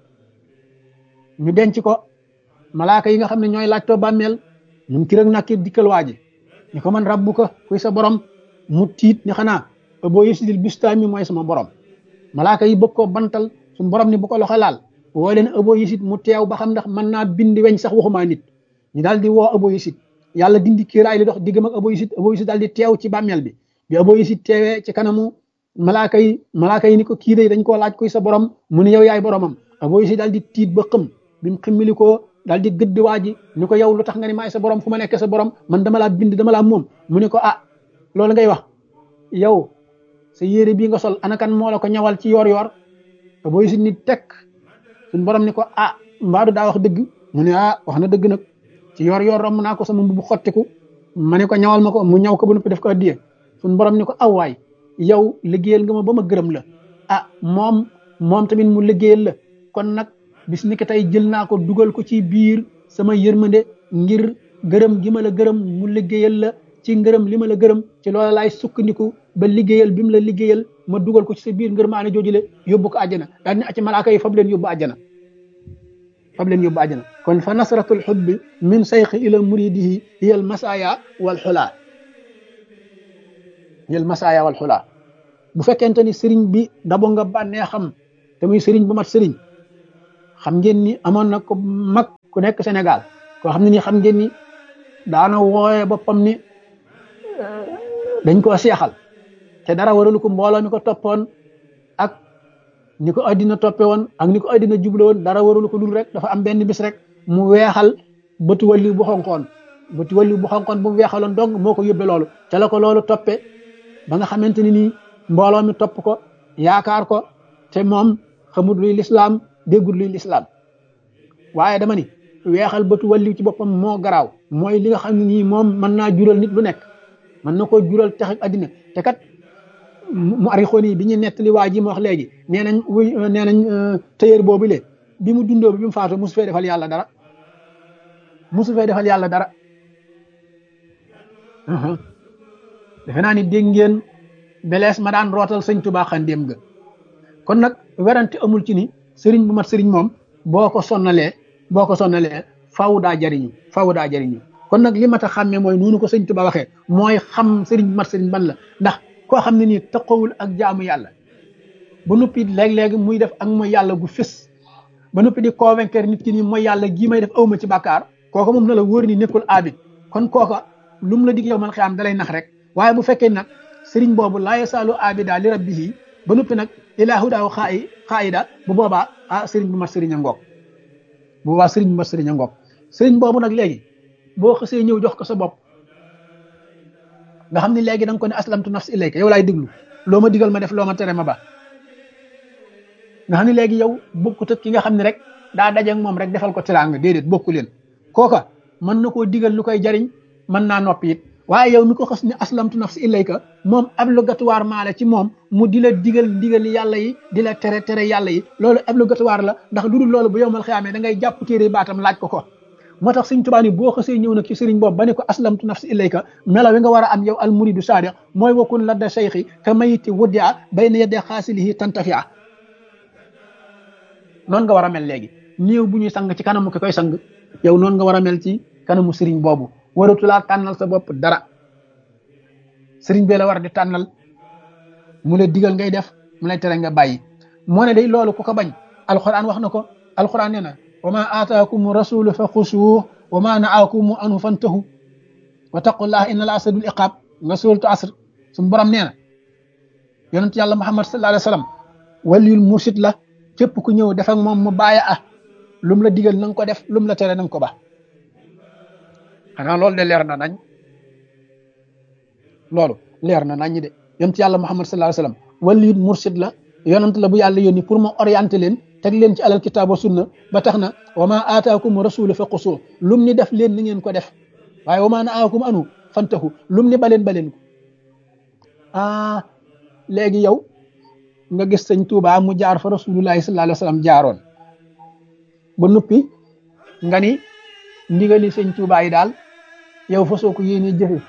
ñu denc ko malaaka yi nga xam ne ñooy laajtoo bàmmeel ñun ki rek nakki dikkal waa ji ni ko man rabbu ko kuy sa borom mu tiit ni xanaa Abu Yasid al-Bustami mooy sama borom malaaka yi bëgg koo bantal suñu borom ni bu ko loxo laal woo leen Abu Yasid mu teew ba xam ndax mën naa bindi weñ sax waxumaa nit ñu daal di woo Abu Yasid yàlla dindi kiiraay li dox diggam ak Abu Yasid daal di teew ci bàmmeel bi bi Abu Yasid teewee ci kanamu malaaka yi ni ko kii day dañ koo laaj kuy sa borom mu ne yow yaay boromam Abu Yasid daal di tiit ba xëm bi mu ximmili ko daal di gëdd waa ji ni ko yow lu tax nga ni maay sa borom fu ma nekk sa borom man dama laa bind dama laa moom mu ne ko ah loolu ngay wax yow sa yére bii nga sol anakan moo la ko ñawal ci yoor Abu Yasid ni tekk suñ borom ni ko ah mbaadu daa wax dëgg mu ne ah wax na dëgg nag ci yoor romb naa ko sama mbubu xottiku ma ne ko ñawal ma ko mu ñaw ko ba noppi def ko addiye suñ borom ni ko aw waay yow liggéeyal nga ma ba ma gërëm la ah moom tamit mu liggéeyal la kon nag bis ni ko tey jël naa ko dugal ko ci biir sama yërmande ngir gërëm gi ma la gërëm mu liggéeyal la ci ngërëm li ma la gërëm ci loola laay sukkandiku ba liggéeyal bi mu la liggéeyal ma dugal ko ci sa biir ngërmaane joojule yóbbu ko àjjana daal ni acci malaaka yi fab leen yóbbu àjjana kon fa nasratul xubbi min sayxi ila muridihi hiya al masaya wal xulaa bu fekkente ni sëriñ bi dabo nga bànnee xam te muy sëriñ bu mat sëriñ xam ngeen ni amoon na ko mag ku nekk Sénégal koo xam ne ni xam ngeen ni daana wooye boppam ni dañ koo seexal te dara waralu ko mbooloo mi ko toppoon ak ni ko addina toppe woon ak ni ko addina juble woon dara waralu ko dul rek dafa am benn bis rek mu weexal bëtu wàllu bu xonqoon bëtu wàllu bu xonqoon bu mu weexaloon dong moo ko yóbbe loolu ca la ko loolu toppe ba nga xamante ni nii mbooloo mi topp ko yaakaar ko te moom xamul luy lislaam déggul luy lislaam waaye dama ni weexal bëtu wàllu ci boppam moo garaaw mooy li nga xam ne nii moom mën naa jural nit lu nekk mën na koo jural tax ak addina te kat mu arixoon yi bi ñu nettali waa ji ma wax léegi nee nañ tëyër boobu le bi mu dundoo bi mu faatu mosu fee defal yàlla dara mosu fee defal yàlla dara defe naa ni dégg ngeen belees ma daan rootal sëñ Tuubaa xandéem ga kon nag werante amul ci ni sëriñ bu mat sëriñ moom boo ko sonnalee faw daa jariñu kon nag li mat a xàmmee mooy noonu ko sëñ Tuubaa waxee mooy xam sëriñ bu mat sëriñ ban la ndax koo xam ne nii taqawul ak jaamu yàlla ba noppi léeg-léegi muy def ak mooy yàlla gu fës ba noppi di convaincre nit ki nii mooy yàlla gii may def awma ci bàkkaar kooka moom na la wóor ni nekkul abid kon kooka lu mu la dig yow man xiyaam dalay nax rek waaye bu fekkee nag sëriñ boobu laa yasaalu abida li rabbihi ba noppi nag ilaahu daaw xaayida bu boobaa sëriñ bu mat sëriñ a ngoog bu boobaa sëriñ bu mat sëriñ a ngoog sëriñ boobu nag léegi boo xësee ñëw jox ko sa bopp nga xam ne léegi da nga ko ne aslamtu nafsi ilayka yow laay déglu loo ma digal ma def loo ma tere ma ba nga xam ne léegi yow bokkut ak ki nga xam ne rek daa daje ak moom rek defal ko teraanga déedéet bokku leen kooka mën na koo digal lu koy jariñ mën naa noppi it waaye yow mi ko xas ne aslamtu nafsi ilayka moom obligatoire maa la ci moom mu di la digal yàlla yi di la tere yàlla yi loolu obligatoire la ndax lu dul loolu bu yowmal xiyaamee da ngay jàpp téere baatam laaj ko moo tax sëñ Tuubaa ni boo xasee ñëw nag ci sëriñ boobu ba ne ko aslamtu nafsi ilayka melo wi nga war a am yow al muridu sadiq mooy wakun ladda cheikhi ka mayiti wuddia bayna yedde xaasilihi tantafia noonu nga war a mel léegi néew bu ñuy sang ci kanamu ki koy sang yow noonu nga war a mel ci kanamu sëriñ boobu waratulaa tànnal sa bopp dara sëriñ bee la war di tànnal mu la digal ngay def mu lay tere nga bàyyi moo ne day loolu ku ko bañ alquran wax na ko alquran nee na wa ma aataakum rasulu fa xusuuh wa ma naakum anhu fantahu wa taqullaha inna al asadul iqaab nga suuratu asr suñu borom nee na yonent yàlla muhammad sallallahu alayhi wa sallam waliyul mursid la képp ku ñëw def ak moom mu bàyyi lum la digal na nga ko def lum la tere na nga ko ba xanaa loolu de leer na nañ loolu leer na nañ de yonent yàlla muhammad sallallahu alayhi wa sallam waliyul mursid la yonent la bu yàlla yónni pour mu orienté leen teg leen ci alal kitaab wa sunna ba tax na wa ma aataakum rasulu fa qusu lum ni def leen ni ngeen ko def waaye wa ma naakum anu fantahu lum ni baleen ko léegi yow nga gis sëñ Tuubaa mu jaar fa rasulullahi sallallahu alayhi wa sallam jaaroon ba noppi nga ni ndigali sëñ Tuubaa yi daal yow fa soo ko yéenee jëfe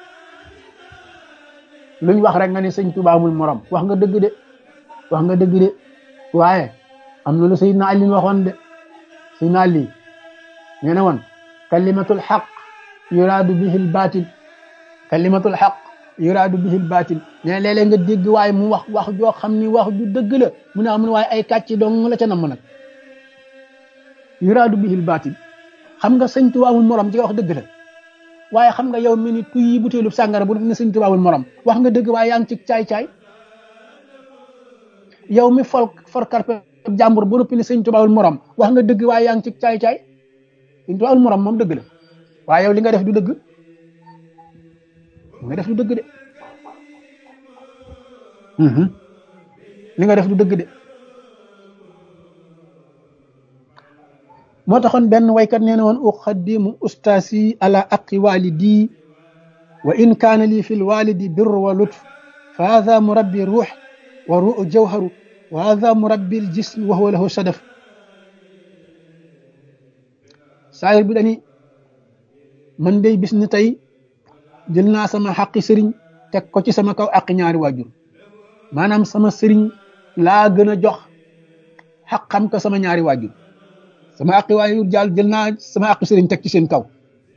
luñ wax rek nga ni sëñ Tuubaa amul morom wax nga dëgg de waaye am na lu Seydina Ali waxoon de Seydina Ali nee na woon kalimatul xaq yuraadu bihil baatil kalimatul xaq yuraadu bihil baatil nee léeg-léeg nga dégg waaye mu wax joo xam ni wax ju dëgg la mu ne amul waaye ay kàcc dong la ca namm nag yuraadu bihil baatil xam nga sëñ Tuubaa amul morom ci wax dëgg la waaye xam nga yow mi ni tuyi butéelu sàngara bu def ne sëñ Tuubaa amul morom wax nga dëgg waaye yaa ngi ci caay-caay yow mi for karpe jàmbur bu noppi ne sëñ Tuubaa amul morom wax nga dëgg waaye yaa ngi ci caay-caay sëñ Tuubaa amul morom moom dëgg la waaye yow li nga def du dëgg de li nga def du dëgg de moo taxoon benn waykat nee na woon uqaddimu ustaasi ala aqi walidi wa in kaana lii fi lwalidi birr wa lutf fa hadha murabbi ruux wa ruux jawharu wa hadha murabbi ljism wa huwa lahu sadaf saayir bi dani man day bis ni tey jël naa sama xaqi sëriñ teg ko ci sama kaw aqi ñaari waajur maanaam sama sëriñ laa gën a jox xaqam ko sama ñaari waajur sama aqi waajur jël naa sama aqi sëriñ teg ci seen kaw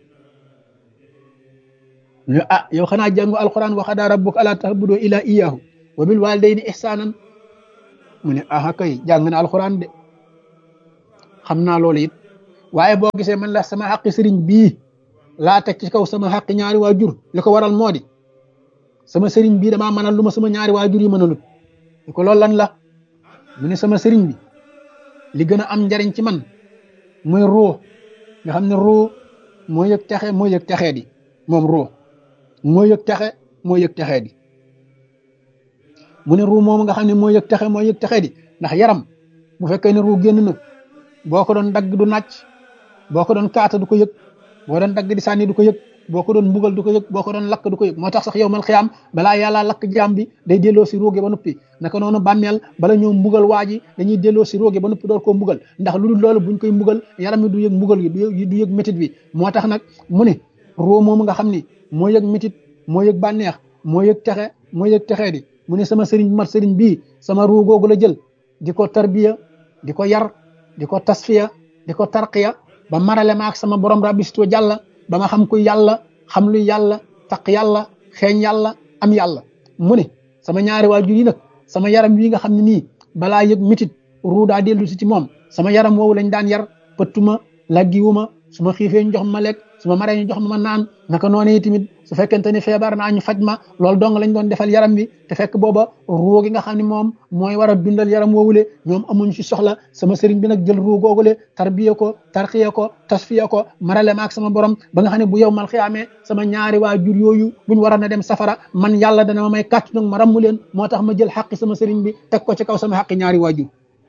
ñu yow xanaa jàngu alquran wa qadaa rabbuka allaa ta'budu illaa iyyaahu wa bil waalidayni ihsaanan mu ne kay jàng na alquran de xam naa loolu it waaye boo gisee man la sama xaqi sëriñ bii laa teg ci kaw sama xaqi ñaari waajur li ko waral moo di sama sëriñ bii damaa mënal lu ma sama ñaari waajur yi mënalut li ko loolu lan la mu ne sama sëriñ bi li gën a am njariñ ci man muy ruux nga xam ne ruux moo yëg texe moo yëg texee di moom ruux moo yëg texe moo yëg texee di mu ne ruux moom nga xam ne moo yëg texe moo yëg texee di ndax yaram bu fekkee ne ruux génn na boo ko doon dagg du nàcc boo ko doon kaata du ko yëg boo doon dagg di sànni du ko yëg boo ko doon mbugal du ko yëg boo ko doon lakk du ko yëg moo tax sax yow mal xiyaam balaa yàlla lakk jaam bi day delloo si ruuge ba noppi naka noonu bàmmeel bala ñëw mbugal waa ji dañuy delloo si ruuge ba noppi door koo mbugal ndax lu dul loolu buñ koy mbugal yaram mi du yëg mbugal gi du yëg métit bi moo tax nag mu ne ruu moomu nga xam ni moo yëg métit moo yëg bànneex moo yëg texe moo yëg texee di mu ne sama sëriñ bu mat sëriñ bii sama ruu googu la jël di ko tarbiya di ko yar di ko tasfiya di ko tarqiya ba marale ma ak sama borom rabbisto jàlla ba ma xam kuy yàlla xam luy yàlla taq yàlla xeeñ yàlla am yàlla mu ne sama ñaari waajur yi nag sama yaram wi nga xam ne nii balaa yëg mitit ruu daa dellu si ci moom sama yaram woowu lañ daan yar pëttuma laggiwuma su ma xiifee ñu jox ma lekk su ma maree ñu jox ma naan naka noonu tamit su fekkente ni feebar naa ñu faj ma loolu dong lañ doon defal yaram bi te fekk booba ruu gi nga xam ne moom mooy war a dundal yaram woowule ñoom amuñ ci soxla sama sëriñ bi nag jël ruu googule tarbiya ko tarxiya ko tasfiya ko marale ma ak sama borom ba nga xam ne bu yow mal xiyaamee sama ñaari waajur yooyu buñ war a dem safara man yàlla dana ma may kàttu nag ma rammu leen moo tax ma jël xaqi sama sëriñ bi teg ko ci kaw sama xaqi ñaari waajur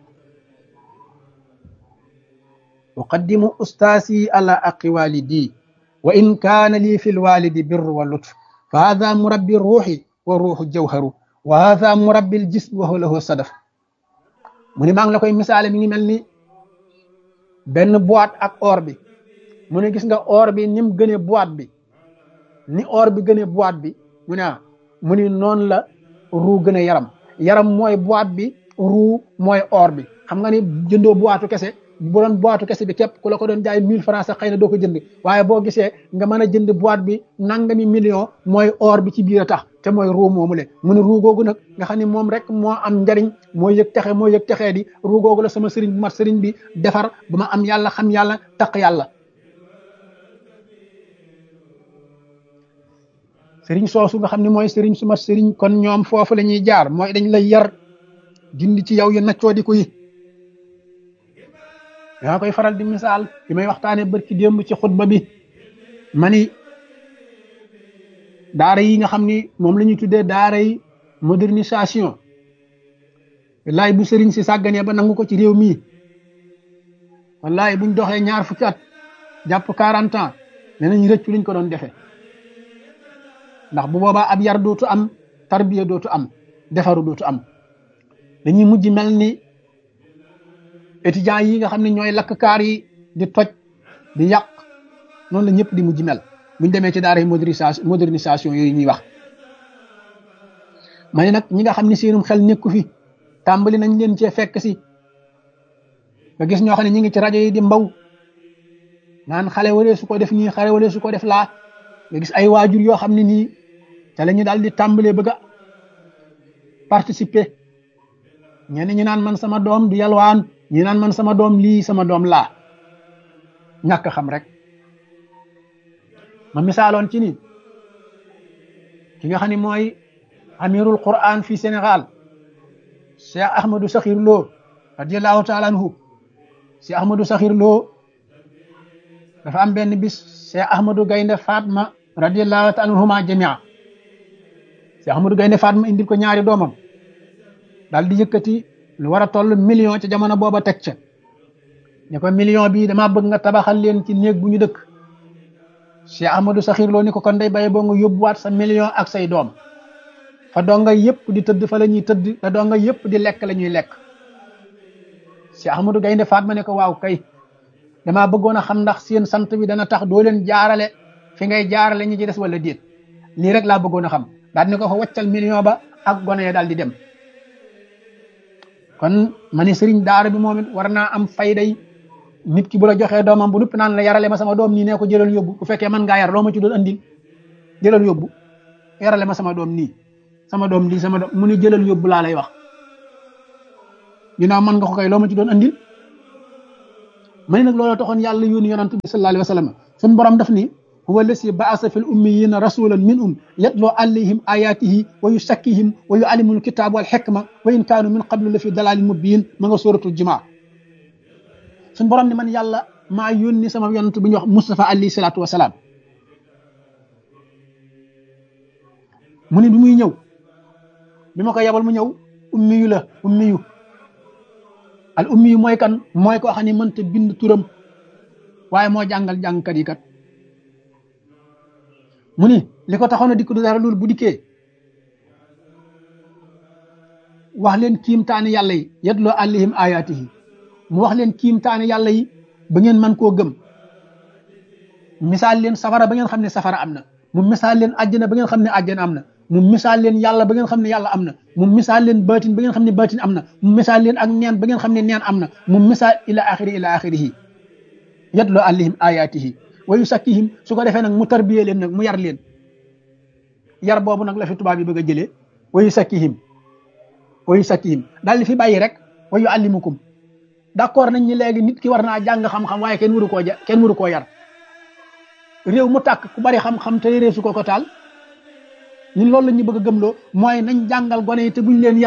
uqaddimu ustaasi ala aqi walidi wa in kaana lii fi lwalidi birru wa lutf fa hada murabbi ruuxi wa ruuxu jawharu wa hada murabbi ljism wa huwa lahu sadaf mu ne maa ngi la koy misaale mi ngi mel ni benn boîte ak or bi mu ne gis nga or bi ni mu gënee boîte bi ni or bi gënee boîte bi mu ne mu ni noonu la ruu gën a yaram mooy boîte bi ruu mooy or bi xam nga ni jëndoo boîte kese bu doon boîte kese bi képp ku la ko doon jaay 1000 francs sax xëy na doo ko jënd waaye boo gisee nga mën a jënd boîte bi nangami million mooy or bi ci biir a tax te mooy ruu moomu le mu ne ruu googu nag nga xam ne moom rek moo am njariñ moo yëg texe moo yëg texee di ruu googu la sama sëriñ bu mat sëriñ bi defar ba ma am yàlla xam yàlla taq yàlla sëriñ soosu nga xam ne mooy sëriñ su mat sëriñ kon ñoom foofu la ñuy jaar mooy dañ lay yar dindi ci yow yu naccoo di ko yi yaa koy faral di misaal bi may waxtaane barki démb ci xutba bi mani daara yi nga xam ni moom la ñuy tuddee daara yi modernisation wallaay bu sëriñ si sàgganee ba nangu ko ci réew mii wallaay buñ doxee ñaar fukki at jàpp 40 ans nee nañ rëccu liñ ko doon defee ndax bu boobaa ab yar dootu am tarbiya dootu am defaru dootu am dañuy mujj mel ni étudiants yi nga xam ne ñooy lakk kaar yi di toj di yàq noonu la ñëpp di mujj mel buñ demee ci daara yi modernisation yooyu ñuy wax ma ne nag ñi nga xam ne seenum xel nekku fi tàmbali nañ leen cee fekk si nga gis ñoo xam ne ñi ngi ci rajo yi di mbaw naan xale walee su ko def nii xale walee su ko def laa nga gis ay waajur yoo xam ne nii te la ñu daal di tàmbalee bëgg a participer ñenn ñi naan man sama doom du yalwaan ñi naan man sama doom lii sama doom laa ñàkk xam rek ma misaaloon ci ni ki nga xam ne mooy amirul quran fii Sénégal Cheikh Ahmadou Sakhir Lo radiallahu taala anhu Cheikh Ahmadou Sakhir Lo dafa am benn bis Cheikh Ahmadou Gaynde Fatma radiallahu taala anhuma jamia Cheikh Ahmadou Gaynde Fatma indil ko ñaari doomam daal di yëkkati lu war a toll million ca jamono booba teg ca ne ko million bii damaa bëgg nga tabaxal leen ci néeg bu ñu dëkk Cheikh Ahmadou Sakhir Lo ni ko kon day bàyyi boo nga yóbbuwaat sa million ak say doom fa donga yëpp di tëdd fa la ñuy tëdd fa donga yëpp di lekk la ñuy lekk Cheikh Ahmadou Gaynde Fatma ne ko waaw kay damaa bëggoon a xam ndax seen sant bi dana tax doo leen jaarale fi ngay jaarale ñi ci des wala déet lii rek laa bëggoon a xam daal ni ko fa waccal million ba ak gone ya daal di dem kon ma ne sëriñ daara bi moom it war naa am fayday nit ki bu la joxee doomam bu nupp naan la yarale ma sama doom nii nee ko jëlal yóbbu bu fekkee mën ngaa yar loo ma ci doon andil jëlal yóbbu yarale ma sama doom nii sama doom lii sama doom mu ni jëlal yóbbu laa lay wax ginnaaw mën nga ko koy loo ma ci doon andil ma ne nag looloo taxoon yàlla yónni yonent bi sallallahu alayhi wa sallam suñu borom daf ni huwa allasi baasa fi l ummiyina rasulan minhum yatloo alayhim ayatihi wa yusakkihim wa yuallimul kitaaba wal xikma wa in kaanu min qablu la fi dalalin mubin ma nga suratul jumaa suñu borom ni man yàlla maa yónni sama yonent bu ñuy wax Mustafa alayhi salaatu wasalaam mu ne bi muy ñëw bi ma ko yebal mu ñëw ummiyu la ummiyu al ummiyu mooy kan mooy koo xam ne mënta bind turam waaye moo jàngal jàngkat yi kat mu ni li ko taxoon a dikk du dara loolu bu dikkee wax leen kiimtaani yàlla yi yatloo alayhim ayatihi mu wax leen kiimtaani yàlla yi ba ngeen mën koo gëm misaal leen safara ba ngeen xam ne safara am na mu misaal leen àjjana ba ngeen xam ne àjjana am na mu misaal leen yàlla ba ngeen xam ne yàlla am na mu misaal leen baatin ba ngeen xam ne baatin am na mu misaal leen ak neen ba ngeen xam ne neen am na mu misaal ila axirihi yatloo alayhim ayatihi wa yusakkihim su ko defee nag mu tarbiyee leen nag mu yar leen yar boobu nag la fi tubaab yi bëgg a jëlee wa yusakkihim daal di fi bàyyi rek wa yuallimukum d'accord nañ ñi léegi nit ki war naa jàng xam-xam waaye kenn waru koo yar réew mu tàkk ku bari xam-xam te réew su ko taal ñun loolu la ñu bëgg a gëmloo mooy nañ jàngal gone yi te buñ leen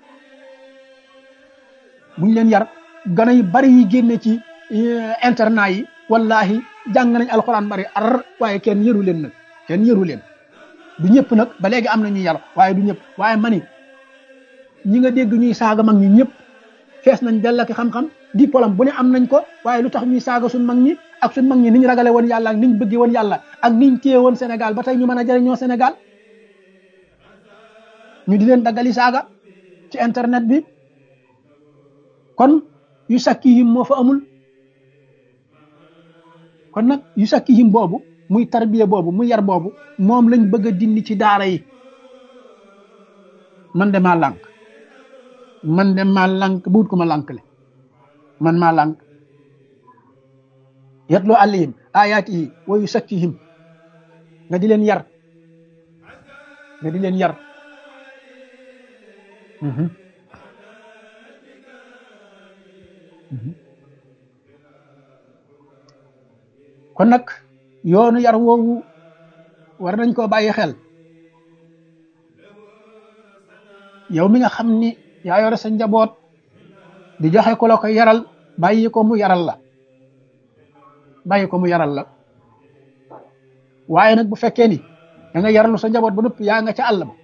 yar gone yu bari yi génne ci internat yi wallahi jàng nañ alxuraan bari waaye kenn yëru leen nag du ñëpp nag ba léegi am na ñuy yar waaye du ñëpp waaye mani ñi nga dégg ñuy saaga mag ñi ñëpp fees nañ dell ak xam-xam diplôme bu ne am nañ ko waaye lu tax ñuy saaga suñ mag ñi ak suñ mag ñi niñ ragale woon yàlla ak niñ bëggee woon yàlla ak niñ téye woon Sénégal ba tey ñu mën a jëriñoo Sénégal ñu di leen daggali saaga ci internet bi kon yu sakkihim moo fa amul kon nag yu sakkihim boobu muy tarbiya boobu muy yar boobu moom lañ bëgg a dindi ci daara yi man de maa lànk buut ko ma lànkle man maa lànk yatloo alayhim ayatihi wa yusakkihim nga di leen yar kon nag yoonu yar woowu war nañ koo bàyyi xel yow mi nga xam ni yaa yore sa njaboot di joxe ko la ko yaral bàyyi ko mu yaral la waaye nag bu fekkee ni da nga yaralu sa njaboot ba noppi yaa nga ca àll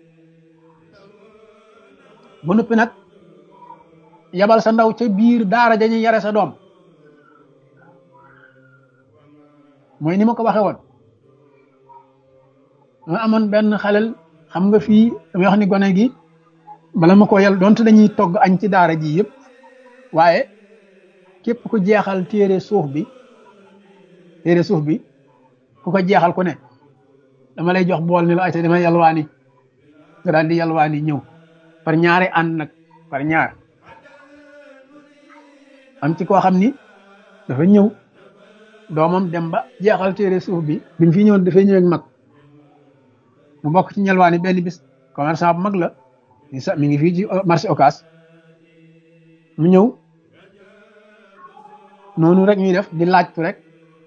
ba noppi nag yabal sa ndaw ca biir daara dañuy yare sa doom mooy ni ma ko waxee woon ma amoon benn xalel xam nga fii damay wax ni gone gi bala ma ko yal donte dañuy togg añ ci daara ji yëpp waaye képp ku jeexal téere suuf bi ku ko jeexal ku ne dama lay jox bool ni la ayta dama yalwaani nga daal di yalwaani ñëw par ñaari ànd nag par ñaar am ci koo xam ni dafa ñëw doomam dem ba jeexal téere suuf bi mu fi ñëwoon dafay ñëw ak mag mu bokk ci ñelwaani benn bis commerçant bu mag la mi ngi fii ci marché Ocass mu ñëw noonu rek ñuy def di laajtu rek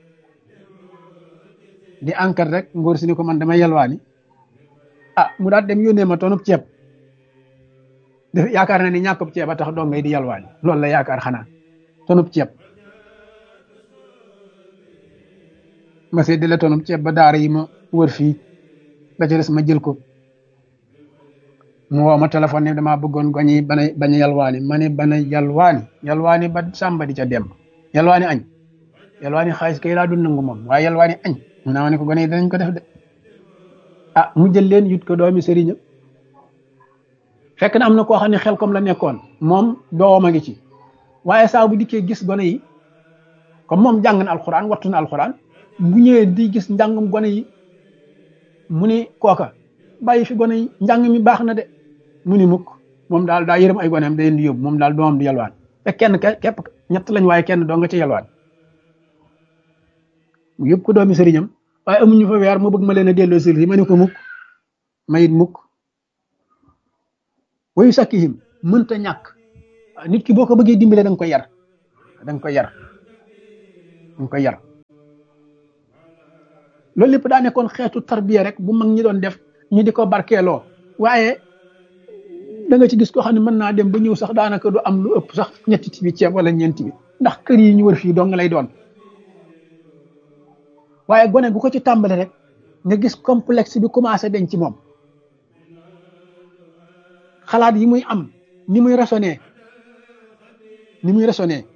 di enquête rek ngóor si ni ko man damay yelwaani mu daal dem yónnee ma tonub ceeb def yaakaar na ni ñàkkub ceeb a tax doo ngay di yelwaani loolu la yaakaar xanaa tonub ceeb ma séddale tonub ceeb ba daara yi ma wër fii ba ca des ma jël ko mu woo ma téléphone ne damaa bëggoon goñi bañ a yalwaani ma ne bana yalwaani ba sàmba di ca dem yalwaani añ yalwaani xaalis kay laa dul nangu moom waaye yalwaani añ mu naa ma ne ko gone yi danañ ko def de mu jël leen yut ko doomi sëriña fekk na am na koo xam ne xel comme la nekkoon moom doom a ngi ci waaye saa bu dikkee gis gone yi comme moom jàng na alxuraan wattu na alxuraan bu ñëwee di gis njàngum gone yi mu ni kooka bàyyi fi gone yi njàng mi baax na de mu ni mukk moom daal daa yërëm ay goneem da leen di yóbbu moom daal doomam di yalwaan te kenn képp ñett lañ waaye kenn doo nga ci yalwaan mu yóbbu ko doomi sëriñam waaye amuñu fa weer mu bëgg ma leen a delloo sëriñ ma ne ko mukk mayit mukk wayu sakkihim mënta ñàkk nit ki boo ko bëggee dimbale da nga koy yar mu ngi koy yar. loolu lépp daa nekkoon xeetu tarbiya rek bu mag ñi doon def ñu di ko barkeeloo waaye da nga ci gis koo xam ne mën naa dem ba ñëw sax daanaka du am lu ëpp sax ñetti tibi ceeb wala ñeenti bi ndax kër yi ñu wër fii dong lay doon. waaye gone gu ko ci tàmbale rek nga gis complexe bi commencé dañ ci moom, xalaat yi muy am ni muy raisonné ni muy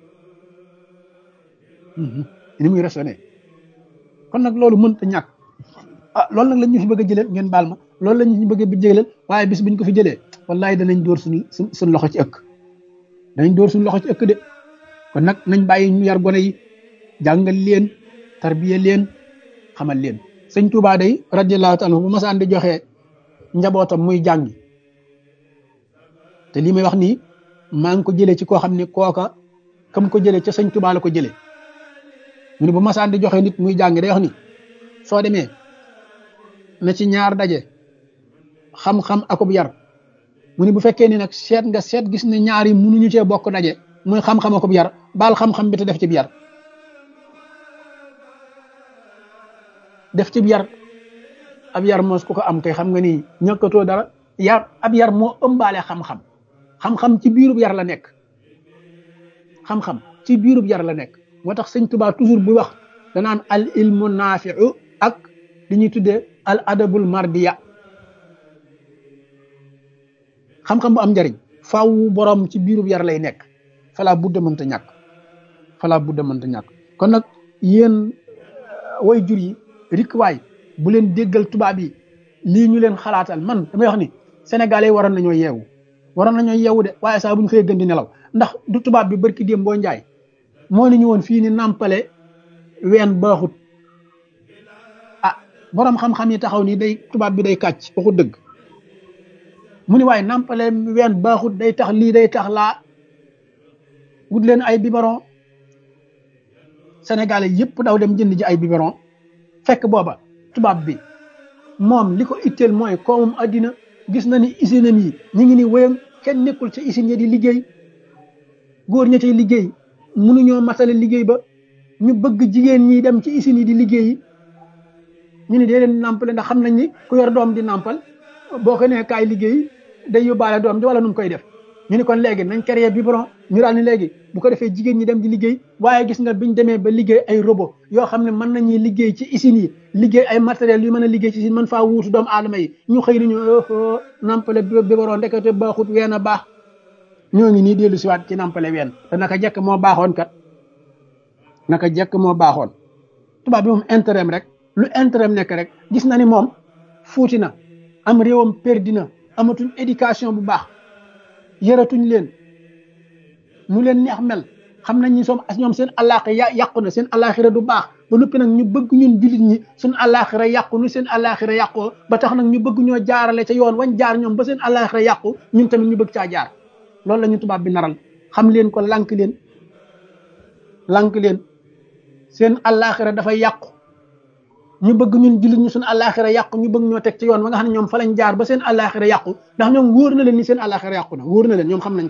raisonné kon nag loolu mënta ñàkk. loolu nag lañ ñu fi bëgg a jëlee ngeen baal ma loolu lañ ñu bëgg a jëlee waaye bis biñ ko fi jëlee wallahi danañ dóor suñ loxo ci ëkk, danañ dóor suñ loxo ci ëkk de. kon nag nañ bàyyi ñu yar gone yi, jàngal leen, tarbiya leen, xamal leen. sëñ Tuubaa day radiyallahu taala bu masaan di joxe njabootam muy jàngi, te lii may wax nii maa ngi ko jëlee ci koo xam ne kooka kam ko jëlee ca sëñ Tuubaa la ko jëlee. mu ne bu masaan di joxe nit muy jàngi day wax ni soo demee na ci ñaar daje xam-xam akub yar. mu ne bu fekkee ni nag seet gis ne ñaar yi mënuñu cee bokk daje muy xam-xam akub yar, baal xam-xam bi te def ci yar. def ci yar ab yar mos ku ko am kay xam nga ni ñàkkatoo dara. yar ab yar moo ëmbaale xam-xam, xam-xam ci biirub yar la nekk, xam-xam ci biirub yar la nekk. moo tax sëñ Tuubaa toujours bu wax danaan al ilmu naafiu ak li ñuy tuddee al adabul mardiya. xam-xam bu am njariñ faaw borom ci biirub yar lay nekk, falaa budda mënta ñàkk. kon nag yéen way jur yi rik waay bu leen déggal tubaab yi lii ñu leen xalaatal. man damay wax ni sénégalais waroon nañoo yeewu de, waaye saa bu ñu xëyee gën di nelaw. ndax du tubaab bi barki démb boo njaay moo ni ñu woon fii ni nàmpale ween baaxut. borom xam-xam yi taxaw ni day tubaab bi day kàcc waxut dëgg. mu ni waaye nàmpale ween baaxut, day tax lii day tax laa. wut leen ay biberon. sénégalais yëpp daw dem jënd ji ay biberon. fekk booba tubaab bi moom li ko itteel mooy koomum addina. gis na ni usine yi ñu ngi ni wéyam kenn nekkul ca usine yi di liggéey, góor ña cay liggéey mënuñoo matale liggéey ba. ñu bëgg jigéen ñi dem ci usine yi di liggéeyi. ñu ni dee leen nàmpale ndax xam nañ ni ku yor doom di nàmpal boo ko nee kaay liggéey day yóbbaale doom ji wala nu mu koy def. ñu ni kon léegi nañ créé biberon. ñu daal ni léegi bu ko defee jigéen ñi dem di liggéey. waaye gis nga biñ demee ba liggéey ay robot yoo xam ne mën nañuy liggéey ci usines yi, liggéey ay matériels yu mën a liggéey ci usine mën faa wuutu doomu aadama yi. ñu xëy ni ñu nàmpale biberon ndekete baaxut, ween a baax. ñoo ngi nii dellu siwaat ci nàmpale ween te naka jekk moo baaxoon kat, naka jekk moo baaxoon. tubaab bi moom intérêt rek lu intérêt nekk rek gis na ni moom fuuti na, am réewam perdi na, amatuñ éducation bu baax, yaratuñ leen nu leen neex mel. xam nañ ni ñoom seen àllaaxira yàqu na, seen àllaaxira du baax. ba noppi nag ñu bëgg ñun jullit ñi suñ àllaaxira yàqu nu seen àllaaxira yàqoo, ba tax nag ñu bëgg ñoo jaarale ca yoon wañ jaar ñoom ba seen àllaaxira yàqu, ñun tamit ñu bëgg caa jaar. loolu la ñu tubaab bi naral. xam leen ko lànk leen seen àllaaxira dafay yàqu. ñu bëgg ñun jullit ñi suñ àllaaxira yàqu, ñu bëgg ñoo teg ci yoon wa nga xam ne ñoom fa lañ jaar ba seen àllaaxira yàqu. ndax ñoom wóor na leen ni seen àllaaxira yàqu na, wóor na leen, ñoom xam nañ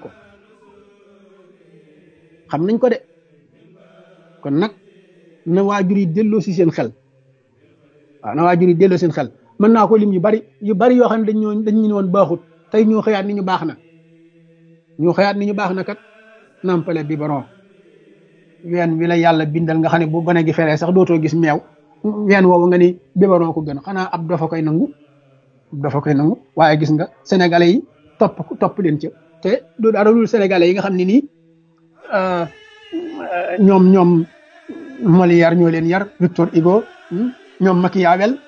ko de. kon nag na waajur yi delloo si seen xel. waaw na waajur yi delloo seen xel. mën naa ko lim yu bari yoo xam ne dañ ñu woon baaxut, tey ñoo xëyaat ni ñu baax na. kat nampale biberon. ween wi la yàlla bindal nga xam ne bu gone gi feree sax dootoo gis meew. ween woowu nga ni biberon ko gën, xanaa ab dafa koy nangu. waaye gis nga sénégalais yi topp leen ca. te du dara dul sénégalais yi nga xam ne nii ñoom Molière ñoo leen yar, Victor Hugo, ñoom Machiavel.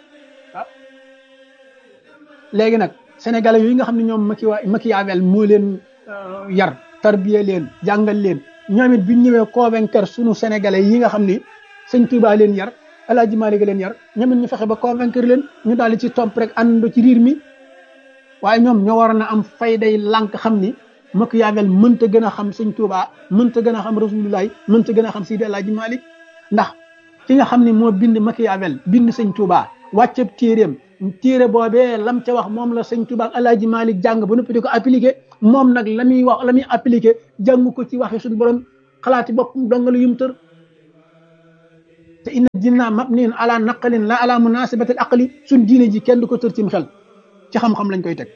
léegi nag sénégalais yooyu nga xam ne ñoom Machiavel moo leen yar, tarbiye leen, jàngal leen. ñoom it biñ ñëwee convaincre sunu sénégalais yi nga xam ni sëñ Touba leen yar, El Hadj Malick leen yar, ñoom it ñu fexe ba convaincre leen ñu daal di ci topp rek àndandoo ci riir mi. waaye ñoom ñoo waroon a am fayday lànk xam ni Machiavel mënta gën a xam sëñ Touba, mënta gën a xam Rasulullah, mënta gën a xam Seydi El Hadji Malick. ndax ki nga xam ne moo bind Machiavel bind sëñ Touba wàcceb téere boobee lam ca wax moom la sëñ Touba ak El Hadji Malick jàng ba noppi di ko appliqué. moom nag la muy wax la muy appliqué jàng ko ci waxe suñu borom xalaati bopp dongalu yum tër. te inna dinna mabniyun ala naqalin la ala munasibati al aqli suñ diine ji kenn du ko tër cim xel ci xam-xam lañ koy teg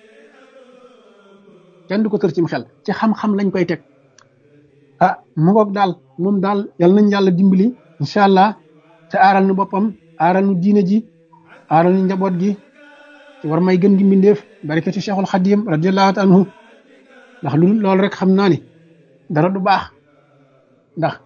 kenn du ko tër cim xel ci xam-xam lañ koy teg ah mu ngoog daal moom daal yal nañ yàlla dimbali incha allah te aaral nu boppam aaral nu diine ji aaral nu njaboot gi ci war may gën gi mbindeef barakati cheikhul xadim radiallahu taala anhu ndax lu loolu rek xam naa ni dara du baax ndax